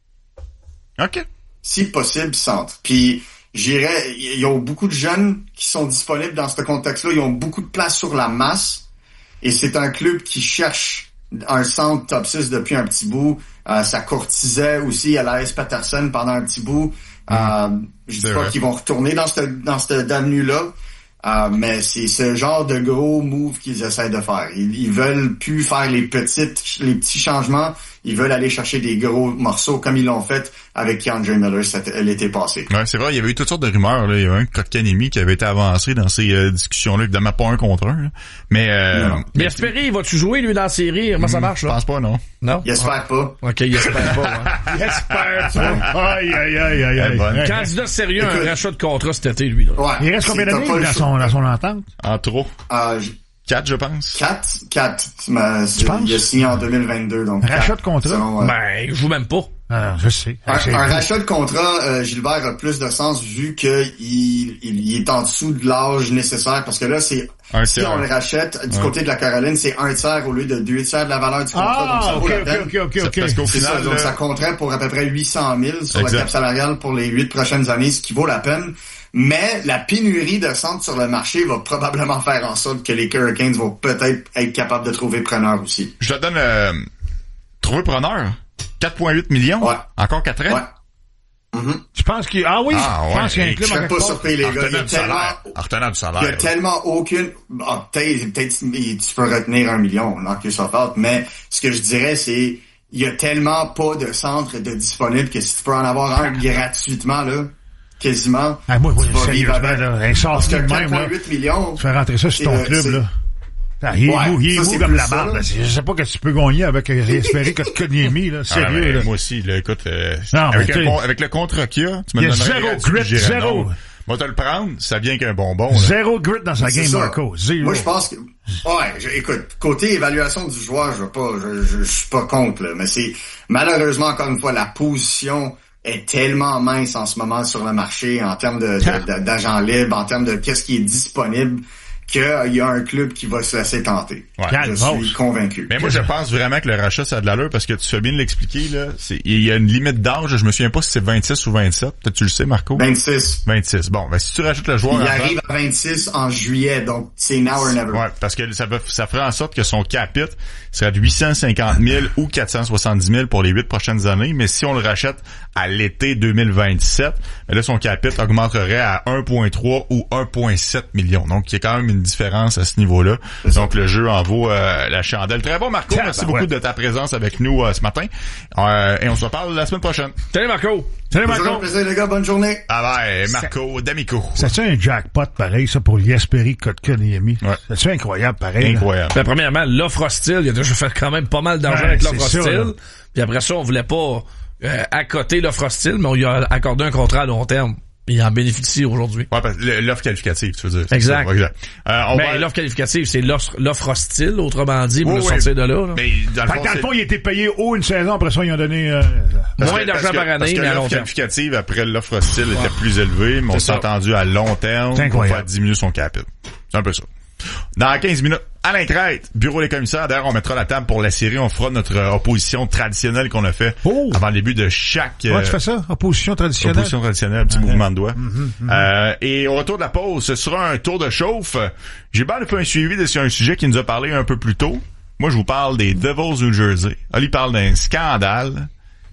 Ok. Si possible centre. Puis j'irais, il y a beaucoup de jeunes qui sont disponibles dans ce contexte-là. Ils ont beaucoup de place sur la masse. Et c'est un club qui cherche un centre top six depuis un petit bout. Euh, ça courtisait aussi à la S. Patterson pendant un petit bout. Mmh. Euh, je dis pas qu'ils vont retourner dans cette, dans cette avenue-là. Euh, mais c'est ce genre de gros move qu'ils essaient de faire. Ils, ils veulent plus faire les petites, les petits changements. Ils veulent aller chercher des gros morceaux comme ils l'ont fait avec Keandre Miller l'été passé. Ouais, c'est vrai, il y avait eu toutes sortes de rumeurs, là. Il y avait un Kotkaniemi qui avait été avancé dans ces euh, discussions-là, évidemment pas un contre un, là. Mais, euh, non. Mais espérez, vas-tu jouer, lui, dans la série? Comment ça marche, là? Je pense pas, non. Non? Il espère pas. OK, il espère pas, hein. Il espère pas. Aïe, aïe, aïe, aïe, aïe. Ouais. Candidat sérieux, écoute, un rachat de contrat cet été, lui, là. Ouais. Il reste combien d'années dans son, dans son entente? En trop. Euh, Quatre, je pense. Quatre? Quatre. Mais tu penses? Il a signé en deux mille vingt-deux, donc. Un rachat de contrat? Selon, euh, ben, il joue même pas. Ah, je sais. Un, un rachat de contrat, euh, Gilbert, a plus de sens vu que il, il, il est en dessous de l'âge nécessaire, parce que là, c'est, un si tiers. On le rachète du ouais. côté de la Caroline, c'est un tiers au lieu de deux tiers de la valeur du contrat. Ah, donc ça ok, vaut la ok, peine. ok, ok, ok. Parce qu'au c'est final, ça, donc là. ça compterait pour à peu près huit cent mille sur exact. le cap salarial pour les huit prochaines années, ce qui vaut la peine. Mais la pénurie de centres sur le marché va probablement faire en sorte que les Hurricanes vont peut-être être capables de trouver preneur aussi. Je te donne euh, trouver preneur. quatre virgule huit millions? Ouais. Encore quatre ans? Ouais. Mm-hmm. Je pense qu'il... Ah oui! Ah, je ouais. pense qu'il y a un club je serais pas surpris, les gars. Il y a tellement... En retenant du salaire. Il y a tellement aucune... Oh, peut-être, peut-être tu peux retenir un million, non, que ça faute, mais ce que je dirais, c'est il y a tellement pas de centre de disponible que si tu peux en avoir un gratuitement, là, quasiment, ah, moi, tu moi, vas vivre avec. Là, un parce que même, quatre virgule huit millions... Tu fais rentrer ça sur ton club, c'est... là. Ah, il est ouais, mou, il est ça, mou comme la barbe. Je sais pas que tu peux gagner avec espérer que Kotkaniemi, là. Sérieux, ah, ben, là. Moi aussi, là, écoute, euh, non, avec, un, avec le contrat qu'il y a, tu me donnerais zéro grit, zéro. Moi, te le prendre, ça vient qu'un bonbon, là. Zéro grit dans sa game, ça. Marco. Zéro. Moi, je pense que, ouais, je, écoute, côté évaluation du joueur, je veux pas, je, je, je suis pas contre, là, mais c'est, malheureusement, encore une fois, la position est tellement mince en ce moment sur le marché en termes de, de, de d'agents libres, en termes de qu'est-ce qui est disponible, qu'il y a un club qui va se laisser tenter. Ouais. Je suis convaincu. Mais moi, je pense vraiment que le rachat, ça a de l'allure parce que tu fais bien de l'expliquer, là. C'est, il y a une limite d'âge. Je me souviens pas si c'est vingt-six ou vingt-sept. Peut-être tu le sais, Marco? vingt-six. vingt-six. Bon, ben, si tu rajoutes le joueur il avant, arrive à vingt-six en juillet, donc c'est now or never. Ouais, parce que ça, ça ferait en sorte que son capite serait de huit cent cinquante mille ou quatre cent soixante-dix mille pour les huit prochaines années. Mais si on le rachète à l'été deux mille vingt-sept, ben là, son capite augmenterait à un virgule trois ou un virgule sept millions. Donc, il y a quand même une différence à ce niveau-là. C'est Donc, ça. Le jeu en vaut euh, la chandelle. Très bon, Marco. Merci ben, beaucoup ouais. de ta présence avec nous euh, ce matin. Euh, et on se reparle la semaine prochaine. Salut, Marco. Salut, Marco. Toujours un plaisir, les gars. Bonne journée. Ah ben, Marco D'Amico. C'est un jackpot pareil, ça, pour Jesperi Kotkaniemi. Ouais. C'est incroyable, pareil. Incroyable. Ben, premièrement, l'offre hostile. Il a déjà fait quand même pas mal d'argent ouais, avec l'offre hostile. Ça, puis après ça, on voulait pas euh, accoter l'offre hostile, mais on lui a accordé un contrat à long terme. Il en bénéficie aujourd'hui. Ouais, parce que l'offre qualificative, tu veux dire. Exact. Ça, exact. Euh, on ben, va... l'offre qualificative, c'est l'offre, l'offre hostile, autrement dit, pour oui, le oui. sortir de là. là. Mais dans le fond, dans le fond, il a été payé haut une saison, après ça, ils ont donné euh... moins que, d'argent que, par année, parce que mais à long l'offre terme. qualificative, après l'offre hostile, ouais. était plus élevée, mais c'est on s'est entendu à long terme pour faire diminuer son capital. C'est un peu ça. Dans quinze minutes, Alain Crête, bureau des commissaires. D'ailleurs, on mettra la table pour la série. On fera notre opposition traditionnelle qu'on a fait oh. avant le début de chaque... Ouais, euh, tu fais ça? Opposition traditionnelle? Opposition traditionnelle, petit ah, mouvement de doigt. Mm-hmm, mm-hmm. Euh, et au retour de la pause, ce sera un tour de chauffe. J'ai bien fait un suivi de sur un sujet qui nous a parlé un peu plus tôt. Moi, je vous parle des Devils New Jersey. Oli parle d'un scandale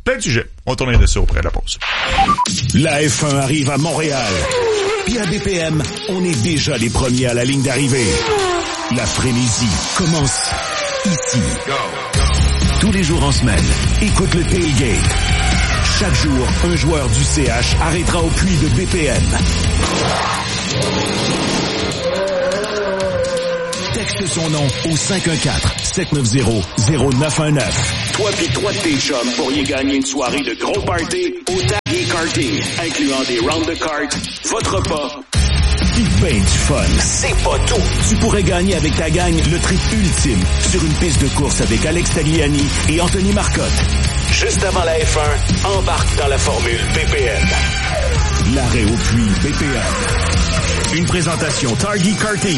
Plein de sujets. On tourne dessus auprès de la pause. La F un arrive à Montréal. Puis à B P M, on est déjà les premiers à la ligne d'arrivée. La frénésie commence ici. Tous les jours en semaine, écoute le Tailgate. Chaque jour, un joueur du C H arrêtera au puits de B P M. Texte son nom au cinq un quatre, sept neuf zéro, zéro neuf un neuf. Toi pis trois de tes chums pourriez gagner une soirée de gros party au Tailgate Karting, incluant des rounds de cartes, votre repas, pis ben du fun. C'est pas tout. Tu pourrais gagner avec ta gang le trip ultime sur une piste de course avec Alex Tagliani et Anthony Marcotte. Juste avant la F un, embarque dans la formule B P M. L'arrêt au puits B P M. Une présentation Target Karting.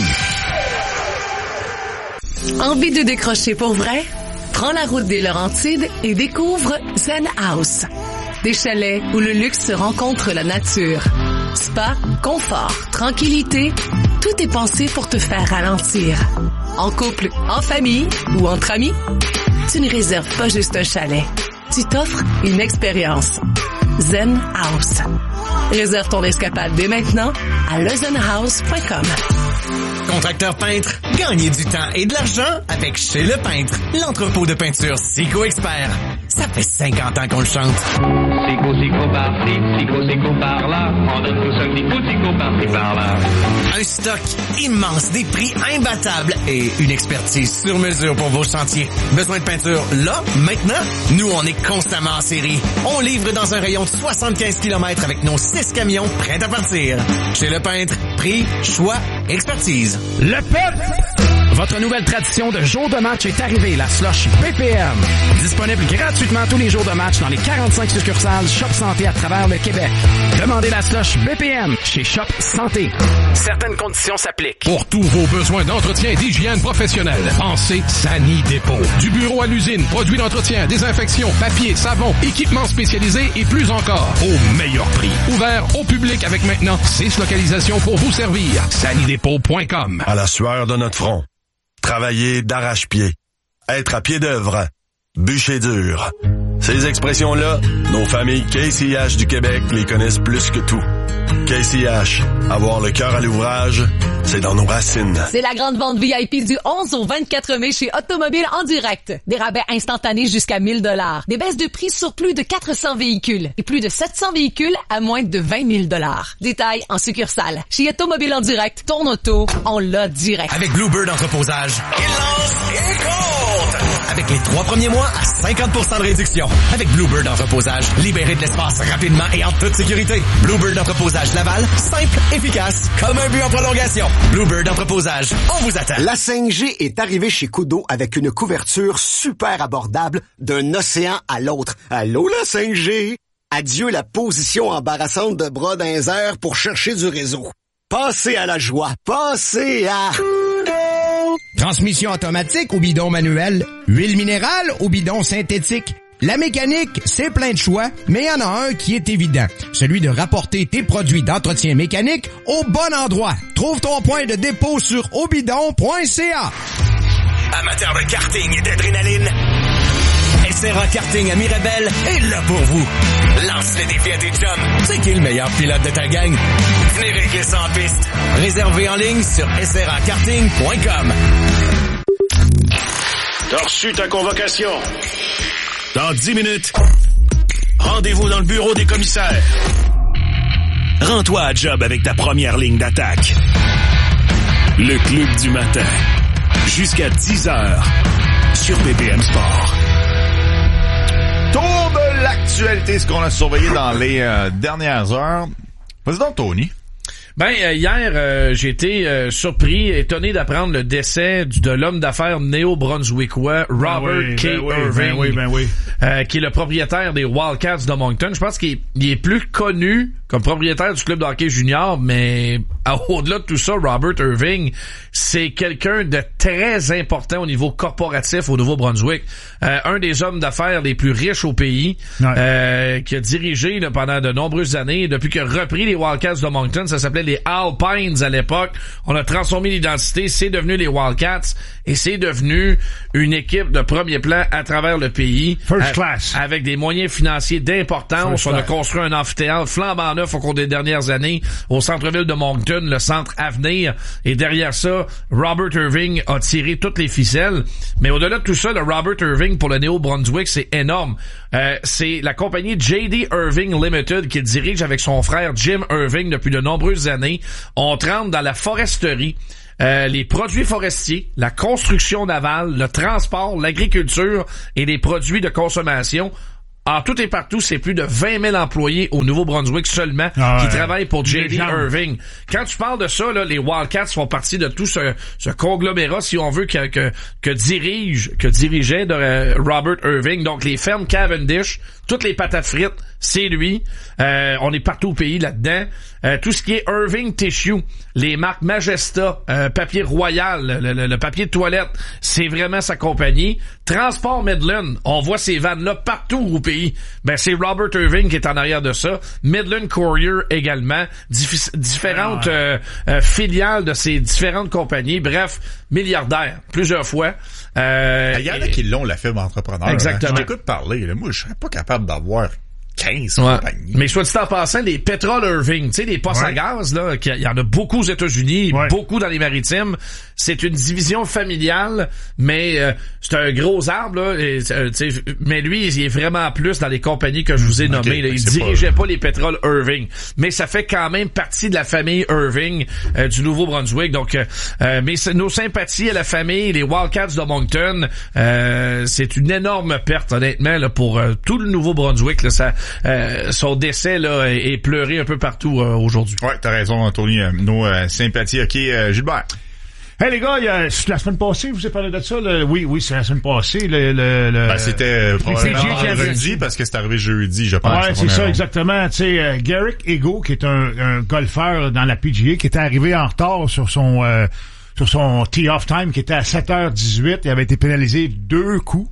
Envie de décrocher pour vrai? Prends la route des Laurentides et découvre Zen House. Des chalets où le luxe se rencontre la nature. Spa, confort, tranquillité, tout est pensé pour te faire ralentir. En couple, en famille ou entre amis, tu ne réserves pas juste un chalet. Tu t'offres une expérience. Zen House. Réserve ton escapade dès maintenant à le zen house point com. Contracteur peintre, gagnez du temps et de l'argent avec Chez Le Peintre, l'entrepôt de peinture Sico Expert. Ça fait cinquante ans qu'on le chante. Sico, Sico par-ci, Sico, Sico par-là, on donne tous un petit coup de Sico par-ci par-là. Un stock immense, des prix imbattables et une expertise sur mesure pour vos chantiers. Besoin de peinture là, maintenant? Nous, on est constamment en série. On livre dans un rayon de soixante-quinze kilomètres avec nos six camions prêts à partir. Chez Le Peintre, prix, choix, expertise. Le peuple! Votre nouvelle tradition de jour de match est arrivée, la slush B P M. Disponible gratuitement tous les jours de match dans les quarante-cinq succursales Shop Santé à travers le Québec. Demandez la slush B P M chez Shop Santé. Certaines conditions s'appliquent. Pour tous vos besoins d'entretien et d'hygiène professionnelle, pensez Sani Dépôt. Du bureau à l'usine, produits d'entretien, désinfection, papier, savon, équipements spécialisés et plus encore, au meilleur prix. Ouvert au public avec maintenant six localisations pour vous servir. sani dépôt point com. À la sueur de notre front. Travailler d'arrache-pied. Être à pied d'œuvre. Bûcher dur. Ces expressions-là, nos familles K C H du Québec les connaissent plus que tout. K C H, avoir le cœur à l'ouvrage, c'est dans nos racines. C'est la grande vente V I P du onze au vingt-quatre mai chez Automobile en direct. Des rabais instantanés jusqu'à mille dollars. Des baisses de prix sur plus de quatre cents véhicules et plus de sept cents véhicules à moins de vingt mille dollars. Détails en succursale. Chez Automobile en direct, ton auto, on l'a direct. Avec Bluebird Entreposage, il lance et compte! Avec les trois premiers mois à cinquante pour cent de réduction. Avec Bluebird Entreposage, libérez de l'espace rapidement et en toute sécurité. Bluebird Entreposage Laval, simple, efficace, comme un but en prolongation. Bluebird Entreposage, on vous attend. La cinq G est arrivée chez Kudo avec une couverture super abordable d'un océan à l'autre. Allô la cinq G? Adieu la position embarrassante de bras dans les airs pour chercher du réseau. Passez à la joie, passez à... Transmission automatique ou bidon manuel, huile minérale ou bidon synthétique. La mécanique, c'est plein de choix, mais il y en a un qui est évident. Celui de rapporter tes produits d'entretien mécanique au bon endroit. Trouve ton point de dépôt sur obidon point c a. Amateur de karting et d'adrénaline, S R A Karting à Mirabel est là pour vous. Lance le défi à tes chums. C'est qui le meilleur pilote de ta gang? Venez régler ça en piste. Réservé en ligne sur s r a karting point com. T'as reçu ta convocation. Dans dix minutes, rendez-vous dans le bureau des commissaires. Rends-toi à job avec ta première ligne d'attaque. Le club du matin. Jusqu'à dix heures sur B P M Sport. Tour de l'actualité, ce qu'on a surveillé dans les euh, dernières heures. Vas-y donc, Tony. Ben, euh, hier, euh, j'ai été euh, surpris, étonné d'apprendre le décès du, de l'homme d'affaires néo-brunswickois Robert ben oui, K. Ben oui, Irving, ben oui, ben oui. Euh, qui est le propriétaire des Wildcats de Moncton. Je pense qu'il il est plus connu comme propriétaire du club de hockey junior, mais au-delà de tout ça, Robert Irving, c'est quelqu'un de très important au niveau corporatif au Nouveau-Brunswick. Euh, un des hommes d'affaires les plus riches au pays, ouais. euh, qui a dirigé là, pendant de nombreuses années, depuis qu'il a repris les Wildcats de Moncton, ça s'appelait les Alpines à l'époque. On a transformé l'identité, c'est devenu les Wildcats et c'est devenu une équipe de premier plan à travers le pays. First class. Avec des moyens financiers d'importance. First On class. a construit un amphithéâtre flambant neuf au cours des dernières années au centre-ville de Moncton, le centre Avenir. Et derrière ça, Robert Irving a tiré toutes les ficelles. Mais au-delà de tout ça, le Robert Irving pour le Néo-Brunswick, c'est énorme. Euh, c'est la compagnie J D Irving Limited qu'il dirige avec son frère Jim Irving depuis de nombreuses années. On rentre dans la foresterie. Euh, les produits forestiers, la construction navale, le transport, l'agriculture et les produits de consommation. En tout et partout, c'est plus de vingt mille employés au Nouveau-Brunswick seulement ah ouais, qui travaillent pour J D Irving. Quand tu parles de ça, là, les Wildcats font partie de tout ce, ce conglomérat, si on veut, que, que, que dirige, que dirigeait de, euh, Robert Irving. Donc, les fermes Cavendish, toutes les patates frites, c'est lui. Euh, on est partout au pays là-dedans. Euh, tout ce qui est Irving Tissue, les marques Majesta, euh, papier Royal, le, le, le papier de toilette, c'est vraiment sa compagnie. Transport Midland, on voit ces vannes-là partout au pays. Ben, c'est Robert Irving qui est en arrière de ça. Midland Courier également. Dif- différentes euh, euh, filiales de ces différentes compagnies. Bref, milliardaire, plusieurs fois. Euh, Il y en a qui l'ont, la fibre entrepreneur. Exactement. Hein. Je t'écoute parler. Là. Moi, je serais pas capable d'avoir quinze ouais. compagnies. Mais soit dit en passant, les Petrol Irving, tu sais, les postes ouais. à gaz, là, il y en a beaucoup aux États-Unis, ouais. beaucoup dans les maritimes. C'est une division familiale, mais euh, c'est un gros arbre, là. Et, euh, mais lui, il est vraiment plus dans les compagnies que je vous ai nommées. Okay, là. Il dirigeait pas... pas les Petrol Irving, mais ça fait quand même partie de la famille Irving euh, du Nouveau-Brunswick. Donc, euh, mais nos sympathies à la famille, les Wildcats de Moncton, euh, c'est une énorme perte, honnêtement, là, pour euh, tout le Nouveau-Brunswick. Là, ça, euh, son décès là est, est pleuré un peu partout euh, aujourd'hui. Ouais, t'as raison, Anthony. Euh, nos euh, sympathies. Ok, euh, Gilbert. Hey les gars, il y a, la semaine passée, vous avez parlé de ça, le, oui, oui, c'est la semaine passée, le, le, le ben, c'était euh, probablement vendredi parce que c'est arrivé jeudi, je pense. Ouais, c'est ça, exactement. Tu sais, euh, Garrick Ego, qui est un, un golfeur dans la P G A, qui était arrivé en retard sur son, euh, sur son tee-off time, qui était à sept heures dix-huit, il avait été pénalisé deux coups,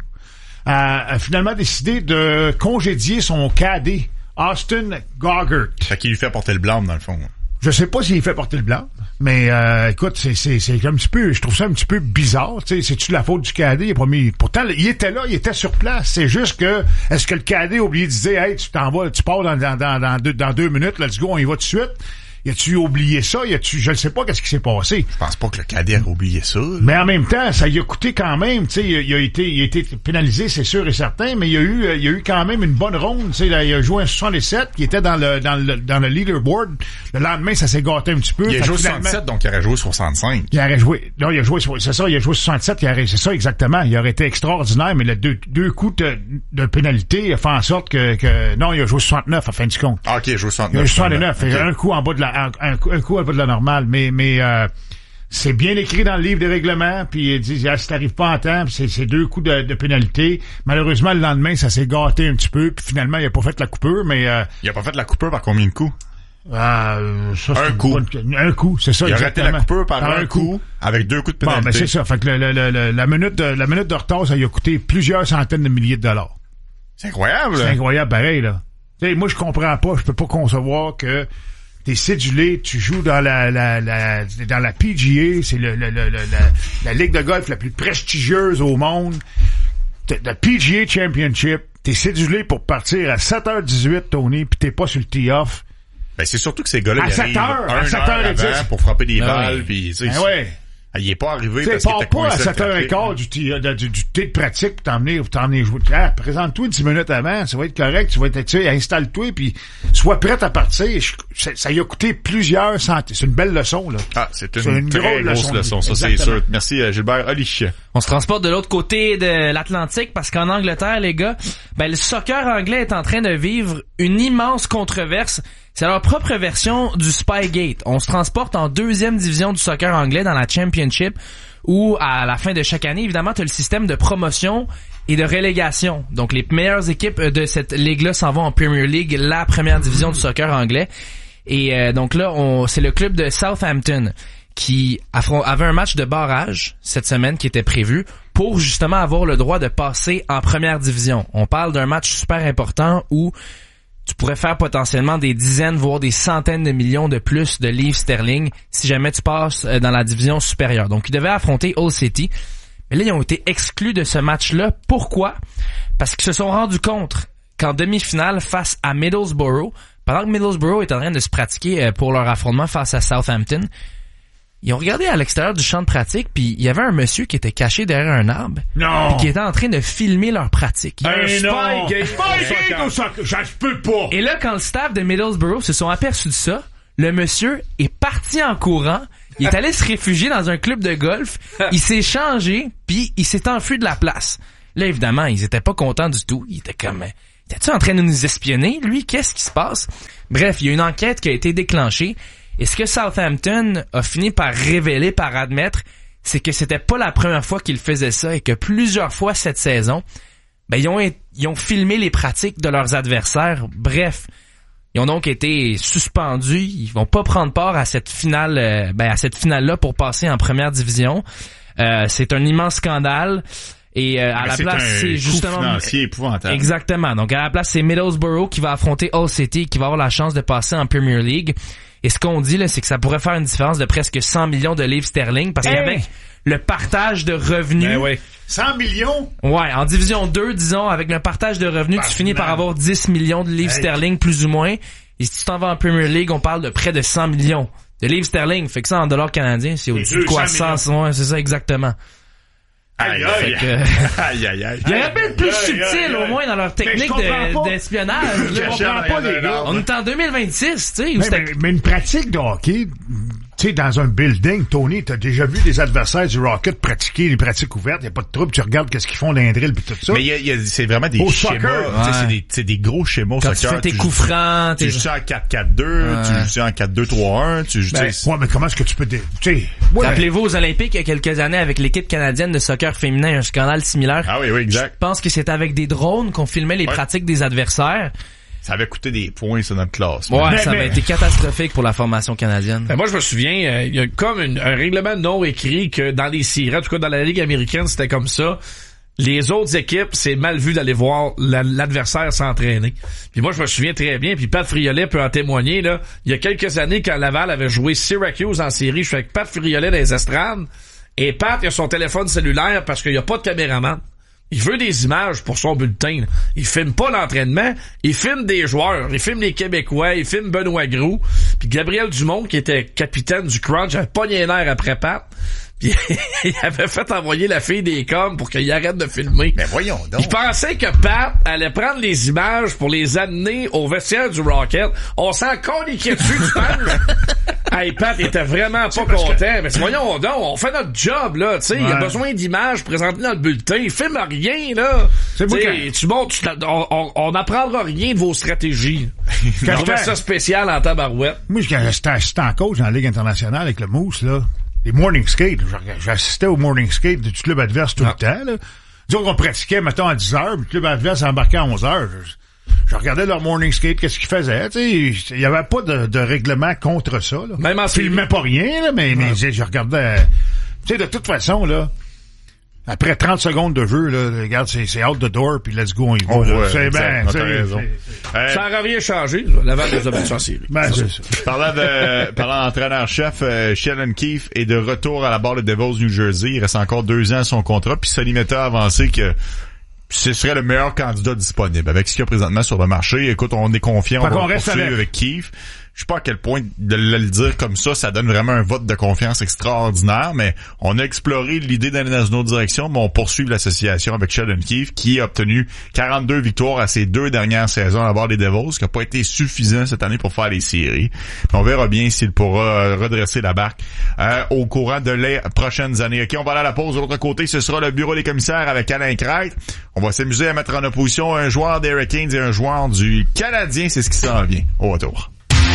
a, a finalement décidé de congédier son cadet, Austin Goggart. Fait qu'il lui fait porter le blâme, dans le fond. Je sais pas s'il fait porter le blanc, mais euh, écoute, c'est c'est c'est un petit peu, je trouve ça un petit peu bizarre. Tu sais, c'est-tu de la faute du cadet? Il a pas mis. Pourtant, il était là, il était sur place. C'est juste que est-ce que le cadet a oublié de dire, hey, tu t'en vas, tu pars dans dans dans dans deux, dans deux minutes, let's go, on y va tout de suite. Y a-tu oublié ça? Y a-tu, je ne sais pas qu'est-ce qui s'est passé. Je pense pas que le cadet a oublié ça. Là. Mais en même temps, ça y a coûté quand même, tu sais, il, il a été, il a été pénalisé, c'est sûr et certain, mais il y a eu, il y a eu quand même une bonne ronde, tu sais, il a joué un soixante-dix-sept, qui était dans le, dans le, dans le leaderboard. Le lendemain, ça s'est gâté un petit peu. Il a joué soixante-sept, donc il aurait joué soixante-cinq. Il aurait joué, non, il a joué, c'est ça, il a joué soixante-sept, il aurait, c'est ça exactement, il aurait été extraordinaire, mais les deux, deux coups de, de pénalité a fait en sorte que, que, non, il a joué soixante-neuf, à fin du compte. Ah, ok, il a joué soixante-neuf. Il a joué soixante-neuf, okay. Un coup en bas de la, un, un, un coup un peu de la normale, mais mais euh, c'est bien écrit dans le livre des règlements, puis il dit ah, si t'arrives pas en temps, c'est, c'est deux coups de, de pénalité. Malheureusement, le lendemain, ça s'est gâté un petit peu, puis finalement, il a pas fait la coupure, mais... Euh, il a pas fait la coupure par combien de coups? Euh, ça, un coup. Bonne, un coup, c'est ça, il exactement. Il a raté la coupure par, par un, un coup, coup, avec deux coups de pénalité. Bon, ben c'est ça, fait que le, le, le, la, minute de, la minute de retard, ça lui a coûté plusieurs centaines de milliers de dollars. C'est incroyable, C'est incroyable, pareil, là. Tu sais, moi, je comprends pas, je peux pas concevoir que t'es cédulé, tu joues dans la, la, la dans la P G A, c'est le, le, le, le la, la ligue de golf la plus prestigieuse au monde. La P G A Championship, t'es cédulé pour partir à sept heures dix-huit, Tony, pis t'es pas sur le tee-off. Ben c'est surtout que ces gars-là, à sept heures, à sept heures dix pour frapper des ben balles, oui. puis tu sais. Ben ouais. Il est pas arrivé t'sais, parce qu'il était pas à sept heures quinze du, du, du, du thé de pratique pour t'emmener, pour t'emmener jouer. Ah, présente-toi dix minutes avant, ça va être correct, tu vas être, tu sais, installe-toi puis sois prête à partir. Je, ça, ça y a coûté plusieurs centaines. C'est une belle leçon, là. Ah, c'est une, c'est une très grosse leçon, leçon ça c'est sûr. Merci, Gilbert. Oli. On se transporte de l'autre côté de l'Atlantique parce qu'en Angleterre, les gars, ben, le soccer anglais est en train de vivre une immense controverse C'est leur propre version du Spygate. On se transporte en deuxième division du soccer anglais dans la Championship où, à la fin de chaque année, évidemment, tu as le système de promotion et de relégation. Donc, les meilleures équipes de cette ligue-là s'en vont en Premier League, la première division du soccer anglais. Et euh, donc là, on, c'est le club de Southampton qui avait un match de barrage cette semaine qui était prévu pour justement avoir le droit de passer en première division. On parle d'un match super important où tu pourrais faire potentiellement des dizaines, voire des centaines de millions de plus de livres sterling si jamais tu passes dans la division supérieure. Donc, ils devaient affronter Hull City. Mais là, ils ont été exclus de ce match-là. Pourquoi? Parce qu'ils se sont rendus compte qu'en demi-finale, face à Middlesbrough, pendant que Middlesbrough est en train de se pratiquer pour leur affrontement face à Southampton, ils ont regardé à l'extérieur du champ de pratique, puis il y avait un monsieur qui était caché derrière un arbre. Non! Puis qui était en train de filmer leur pratique. Ben un non! Spygate! Spygate au soccer! Ça se peut pas! Et là, quand le staff de Middlesbrough se sont aperçus de ça, le monsieur est parti en courant, il est allé se réfugier dans un club de golf, il s'est changé, puis il s'est enfui de la place. Là, évidemment, ils étaient pas contents du tout. Ils étaient comme... T'es-tu en train de nous espionner, lui? Qu'est-ce qui se passe? Bref, il y a une enquête qui a été déclenchée. Et ce que Southampton a fini par révéler, par admettre, c'est que c'était pas la première fois qu'ils faisaient ça et que plusieurs fois cette saison, ben ils ont ils ont filmé les pratiques de leurs adversaires. Bref, ils ont donc été suspendus. Ils vont pas prendre part à cette finale, euh, ben à cette finale-là pour passer en première division. Euh, c'est un immense scandale. Et euh, à la c'est place, c'est justement financier épouvantable. Exactement. Donc à la place, c'est Middlesbrough qui va affronter Hull City, qui va avoir la chance de passer en Premier League. Et ce qu'on dit là, c'est que ça pourrait faire une différence de presque cent millions de livres sterling parce hey! qu'avec le partage de revenus, ben oui. cent millions. Ouais, en division deux, disons, avec le partage de revenus, bah, tu finis par avoir dix millions de livres hey. sterling plus ou moins. Et si tu t'en vas en Premier League, on parle de près de cent millions de livres sterling. Fait que ça en dollars canadiens, c'est au-dessus de quoi cent, ouais, c'est ça exactement. Aïe, aïe, que... aïe, aïe, aïe. Il y aurait pu être plus subtil, au moins, dans leur technique de, d'espionnage. Je comprends pas, les gars. On est en deux mille vingt-six, tu sais. Mais, mais, mais une pratique de hockey, tu sais, dans un building, Tony, t'as déjà vu des adversaires du Rocket pratiquer les pratiques ouvertes, y a pas de trouble, tu regardes qu'est-ce qu'ils font dans les drills pis tout ça. Mais y a, y a, c'est vraiment des au schémas, ouais. c'est des, c'est des gros schémas au Quand soccer. tu fais tes coups francs, tu joues ça en quatre quatre deux, ouais. tu joues ça en quatre deux trois un, tu joues ben, ouais, mais comment est-ce que tu peux, tu sais. Ouais. Rappelez-vous aux Olympiques il y a quelques années avec l'équipe canadienne de soccer féminin, un scandale similaire. Ah oui, oui, exact. Je pense que c'était avec des drones qu'on filmait les ouais. pratiques des adversaires. Ça avait coûté des points sur notre classe. Ouais, mais, ça mais... avait été catastrophique pour la formation canadienne. Ben moi, je me souviens, il euh, y a comme une, un règlement non écrit que dans les séries, en tout cas dans la Ligue américaine, c'était comme ça. Les autres équipes, c'est mal vu d'aller voir la, l'adversaire s'entraîner. Puis moi, je me souviens très bien, puis Pat Friolet peut en témoigner, là. Il y a quelques années, quand Laval avait joué Syracuse en série, je suis avec Pat Friolet dans les estrades, et Pat, il a son téléphone cellulaire parce qu'il n'y a pas de caméraman. Il veut des images pour son bulletin. Là. Il filme pas l'entraînement, il filme des joueurs, il filme les Québécois, il filme Benoît Groux, puis Gabriel Dumont, qui était capitaine du Crunch, avait pogné les nerfs après Pat. Puis il avait fait envoyer la fille des coms pour qu'il arrête de filmer. Mais voyons donc. Il pensait que Pat allait prendre les images pour les amener au vestiaire du Rocket. On s'en coliquait dessus, tu penses? Hey, Pat était vraiment pas content. Que... Mais voyons donc, on fait notre job, là, tu sais. Il ouais. y a besoin d'images présentées dans le bulletin. Il filme rien, là. C'est moi quand... Tu montres, tu, on, on, on n'apprendra rien de vos stratégies. Quand je fais ça spécial en tabarouette. Moi, quand j'étais assistant coach en Ligue internationale avec le Moose, là, les morning skate, j'assistais au morning skate du club adverse tout ah. le temps, là. Disons qu'on pratiquait, mettons, à dix heures, puis le club adverse embarquait à onze heures. Je, je regardais leur morning skate, qu'est-ce qu'ils faisaient, tu sais. Il y avait pas de, de règlement contre ça, là. Même en série. Ils filmaient pas rien, là, mais, mais je, je regardais, tu sais, de toute façon, là, après trente secondes de jeu, là, regarde, c'est, c'est out the door, puis let's go, on y va. Oh, ouais, c'est bien, c'est, raison. C'est, c'est, ça n'aurait rien changé, Laval les a battus en série. Ben, c'est ça. Parlant de, parlant d'entraîneur-chef, euh, Sheldon Keefe est de retour à la barre de Devils New Jersey. Il reste encore deux ans à son contrat, puis Sonny Meta a avancé que ce serait le meilleur candidat disponible. Avec ce qu'il y a présentement sur le marché, écoute, on est confiant, on va poursuivre avec Keefe. Je sais pas à quel point de le dire comme ça, ça donne vraiment un vote de confiance extraordinaire, mais on a exploré l'idée d'aller dans une autre direction, mais on poursuit l'association avec Sheldon Keefe, qui a obtenu quarante-deux victoires à ses deux dernières saisons à bord des Devils, ce qui n'a pas été suffisant cette année pour faire les séries. Mais on verra bien s'il pourra redresser la barque euh, au courant de les prochaines années. OK, on va aller à la pause. De l'autre côté, ce sera le bureau des commissaires avec Alain Crête. On va s'amuser à mettre en opposition un joueur des Hurricanes et un joueur du Canadien. C'est ce qui s'en vient. Au retour.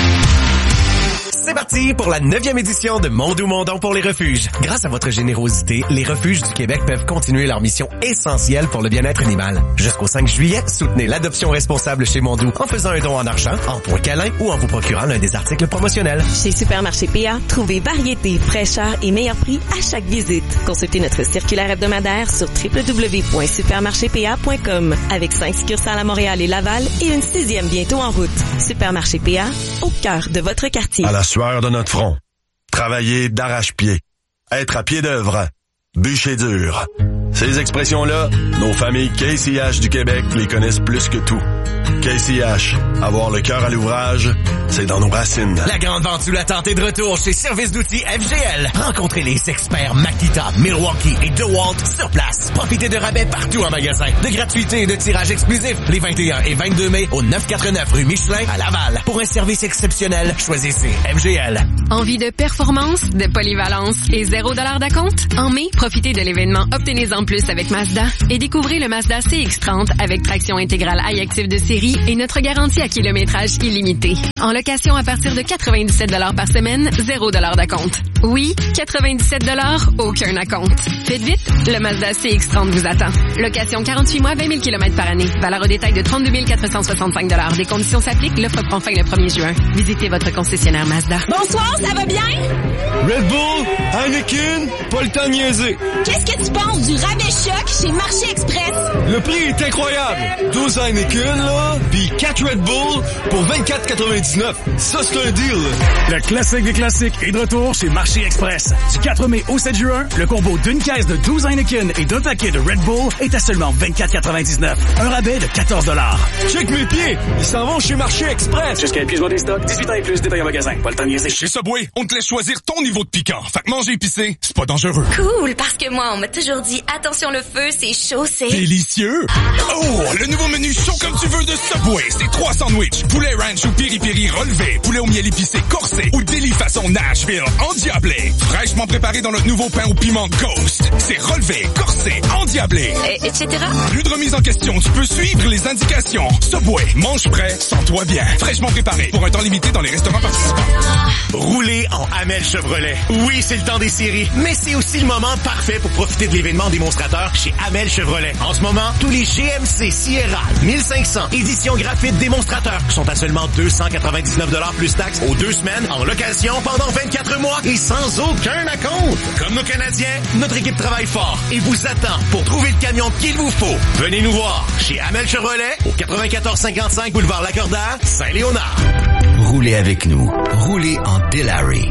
C'est parti pour la neuvième édition de Mon Doux Mon Don pour les refuges. Grâce à votre générosité, les refuges du Québec peuvent continuer leur mission essentielle pour le bien-être animal. Jusqu'au cinq juillet, soutenez l'adoption responsable chez Mon Doux en faisant un don en argent, en points câlins ou en vous procurant l'un des articles promotionnels. Chez Supermarché P A, trouvez variété, fraîcheur et meilleur prix à chaque visite. Consultez notre circulaire hebdomadaire sur w w w point supermarché p a point com avec cinq succursales à Montréal et Laval et une sixième bientôt en route. Supermarché P A, au cœur de votre quartier. À la sueur de notre front. Travailler d'arrache-pied. Être à pied d'œuvre. Bûcher dur. Ces expressions-là, nos familles K C H du Québec les connaissent plus que tout. K C H, avoir le cœur à l'ouvrage, c'est dans nos racines. La grande vente sous la tente est de retour chez Service d'outils F G L. Rencontrez les experts Makita, Milwaukee et DeWalt sur place. Profitez de rabais partout en magasin, de gratuité et de tirage exclusif les vingt et un et vingt-deux mai au neuf cent quatre-vingt-neuf rue Michelin à Laval. Pour un service exceptionnel, choisissez F G L. Envie de performance, de polyvalence et zéro dollar d'acompte? En mai, profitez de l'événement Obtenez-en plus avec Mazda et découvrez le Mazda C X trente avec traction intégrale iActive de série et notre garantie à kilométrage illimité. En location à partir de quatre-vingt-dix-sept dollars par semaine, zéro dollar d'acompte. Oui, quatre-vingt-dix-sept dollars, aucun acompte. Faites vite, le Mazda C X trente vous attend. Location quarante-huit mois, vingt mille kilomètres par année. Valeur au détail de trente-deux mille quatre cent soixante-cinq dollars. Des conditions s'appliquent, l'offre prend fin le premier juin. Visitez votre concessionnaire Mazda. Bonsoir, ça va bien? Red Bull, Heineken, pas le temps de niaiser. Qu'est-ce que tu penses du rabais choc chez Marché Express? Le prix est incroyable. douze Heineken, là, pis quatre Red Bull pour vingt-quatre quatre-vingt-dix-neuf. Ça, c'est un deal. Le classique des classiques est de retour chez Marché Express. Du quatre mai au sept juin, le combo d'une caisse de douze Heineken et d'un paquet de Red Bull est à seulement vingt-quatre quatre-vingt-dix-neuf. Un rabais de quatorze dollars. Check mes pieds. Ils s'en vont chez Marché Express. Jusqu'à épuisement des stocks, dix-huit ans et plus, détail en magasin. Pas le temps de niaiser. Chez Subway, on te laisse choisir ton niveau de piquant. Fait que manger épicé, c'est pas dangereux. Cool, parce que moi, on m'a toujours dit, attention le feu, c'est chaud, c'est... Délicieux. Oh, le nouveau menu chaud comme tu veux de Subway. C'est trois sandwichs. Poulet ranch ou piri-piri relevé. Poulet au miel épicé corsé. Ou délit façon Nashville endiablé. Fraîchement préparé dans notre nouveau pain au piment Ghost. C'est relevé, corsé, endiablé. Et, etc. Plus de remise en question. Tu peux suivre les indications. Subway, mange prêt, sens-toi bien. Fraîchement préparé pour un temps limité dans les restaurants participants. Roulez en Hamel Chevrolet. Oui, c'est le temps des séries, mais c'est aussi le moment parfait pour profiter de l'événement démonstrateur chez Hamel Chevrolet. En ce moment, tous les G M C Sierra mille cinq cents édition graphite démonstrateur sont à seulement deux cent quatre-vingt-dix-neuf dollars plus taxes aux deux semaines en location pendant vingt-quatre mois et sans aucun acompte. Comme nos Canadiens, notre équipe travaille fort et vous attend pour trouver le camion qu'il vous faut. Venez nous voir chez Hamel Chevrolet au quatre-vingt-quatorze cinquante-cinq boulevard Lacordaire, Saint-Léonard. Roulez avec nous. Roulez en Delary.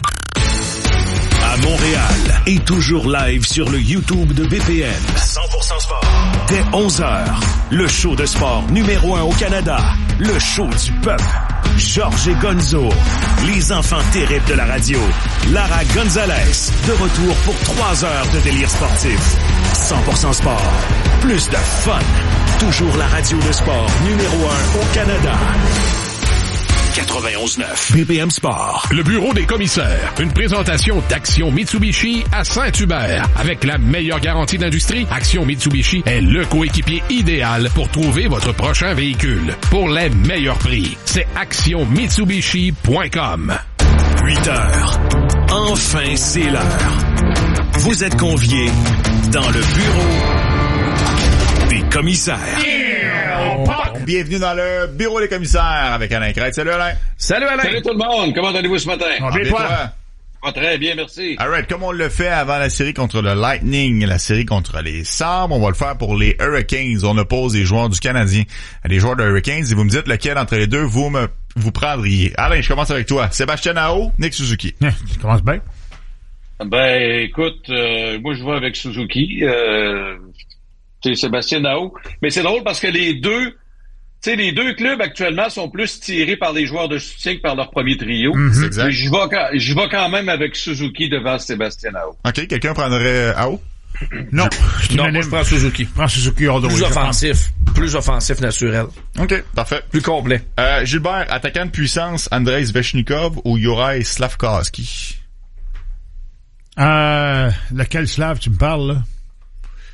À Montréal et toujours live sur le YouTube de B P M. cent pour cent sport. Dès onze heures, le show de sport numéro un au Canada. Le show du peuple. Georges et Gonzo. Les enfants terribles de la radio. Lara Gonzalez. De retour pour trois heures de délire sportif. cent pour cent sport. Plus de fun. Toujours la radio de sport numéro un au Canada. quatre-vingt-onze neuf B P M Sport. Le bureau des commissaires. Une présentation d'Action Mitsubishi à Saint-Hubert. Avec la meilleure garantie d'industrie, Action Mitsubishi est le coéquipier idéal pour trouver votre prochain véhicule. Pour les meilleurs prix, c'est action mitsubishi point com. huit heures. Enfin, c'est l'heure. Vous êtes conviés dans le bureau des commissaires. Bienvenue dans le bureau des commissaires avec Alain Crête. Salut Alain. Salut Alain. Salut tout le monde. Comment allez-vous ce matin? Ah, bien toi. Ah, très bien, merci. Alright, comme on le fait avant la série contre le Lightning, la série contre les Sabres, on va le faire pour les Hurricanes. On oppose les joueurs du Canadien à des joueurs de Hurricanes et vous me dites lequel entre les deux vous me vous prendriez. Alain, je commence avec toi. Sébastien Aho, Nick Suzuki. Tu commences bien? Ben, écoute, euh, moi je vais avec Suzuki. Euh, c'est Sébastien Aho. Mais c'est drôle parce que les deux, tu sais, les deux clubs actuellement sont plus tirés par les joueurs de soutien que par leur premier trio. Mm-hmm. Exact. Je vais, je vais quand même avec Suzuki devant Sébastien Aho. OK, quelqu'un prendrait Aho? Non. Non, moi je prends Suzuki. Je prends Suzuki hors de Plus offensif. Plus offensif naturel. OK, parfait. Plus complet. Euh, Gilbert, attaquant de puissance, Andrei Svechnikov ou Juraj Slavkovski? Euh, lequel Slav tu me parles, là?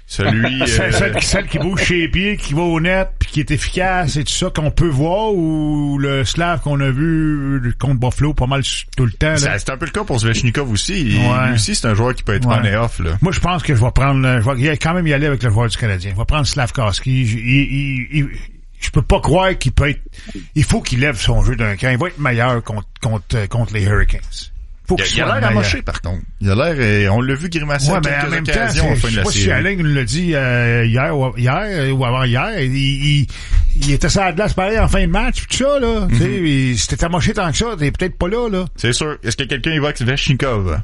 Celui, euh... celle, celle qui bouge chez les pieds, qui va au net, puis qui est efficace, et tout ça qu'on peut voir, ou le Slav qu'on a vu contre Buffalo pas mal tout le temps. Là. C'est un peu le cas pour Svechnikov aussi. Ouais. Lui aussi, c'est un joueur qui peut être ouais. on et off. Là. Moi, je pense que je vais prendre, je vais quand même y aller avec le joueur du Canadien. Je vais prendre Slavkovski. Il, il, il, je peux pas croire qu'il peut être. Il faut qu'il lève son jeu d'un camp. Il va être meilleur contre contre contre les Hurricanes. Faut il, il a l'air amoché, par contre. Il a l'air, on l'a vu grimacer ouais, à quelques en même occasions temps, en fin de la série. Je sais pas si Alain nous l'a dit euh, hier, ou, hier ou avant-hier. Il, il, il était sur la glace pareil en fin de match, tout ça, là. Mm-hmm. Tu sais, si t'es amoché tant que ça, t'es peut-être pas là, là. C'est sûr. Est-ce que quelqu'un évoque Svechnikov?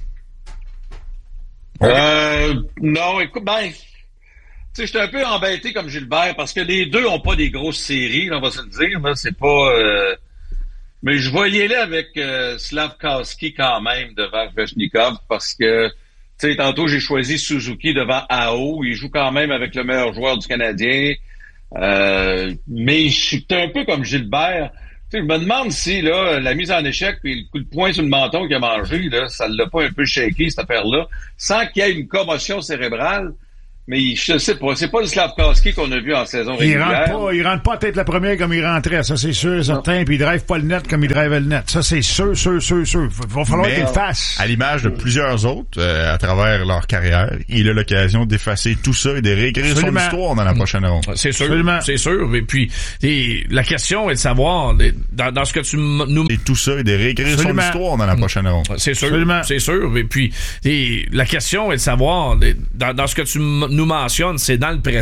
Euh, non, écoute, ben, tu sais, j'étais un peu embêté comme Gilbert parce que les deux ont pas des grosses séries, là, on va se le dire, là. C'est pas, euh, mais je voyais là avec euh, Slavkovski quand même devant Svechnikov parce que, tu sais, tantôt j'ai choisi Suzuki devant Aho. Il joue quand même avec le meilleur joueur du Canadien. Euh, mais je suis un peu comme Gilbert. Tu sais, je me demande si là la mise en échec puis le coup de poing sur le menton qu'il a mangé, là, ça l'a pas un peu shaké, cette affaire-là, sans qu'il y ait une commotion cérébrale. Mais je sais pas, c'est pas le Slavkovski qu'on a vu en saison régulière. Il rentre pas, il rentre pas tête la première comme il rentrait, ça c'est sûr, certain, puis il drive pas le net comme il drivait le net. Ça c'est sûr, sûr, sûr, sûr. Il va falloir qu'il le fasse. À l'image de plusieurs autres, euh, à travers leur carrière, il a l'occasion d'effacer tout ça et de réécrire son histoire dans la prochaine ronde. C'est sûr, Absolument. c'est sûr. Et puis, et la question est de savoir, dans, dans ce que tu nous... Et tout ça et de réécrire Absolument. son histoire dans la prochaine ronde. C'est sûr, Absolument. c'est sûr. Et puis, et la question est de savoir, dans, dans ce que tu nous mentionnes, c'est dans le présent.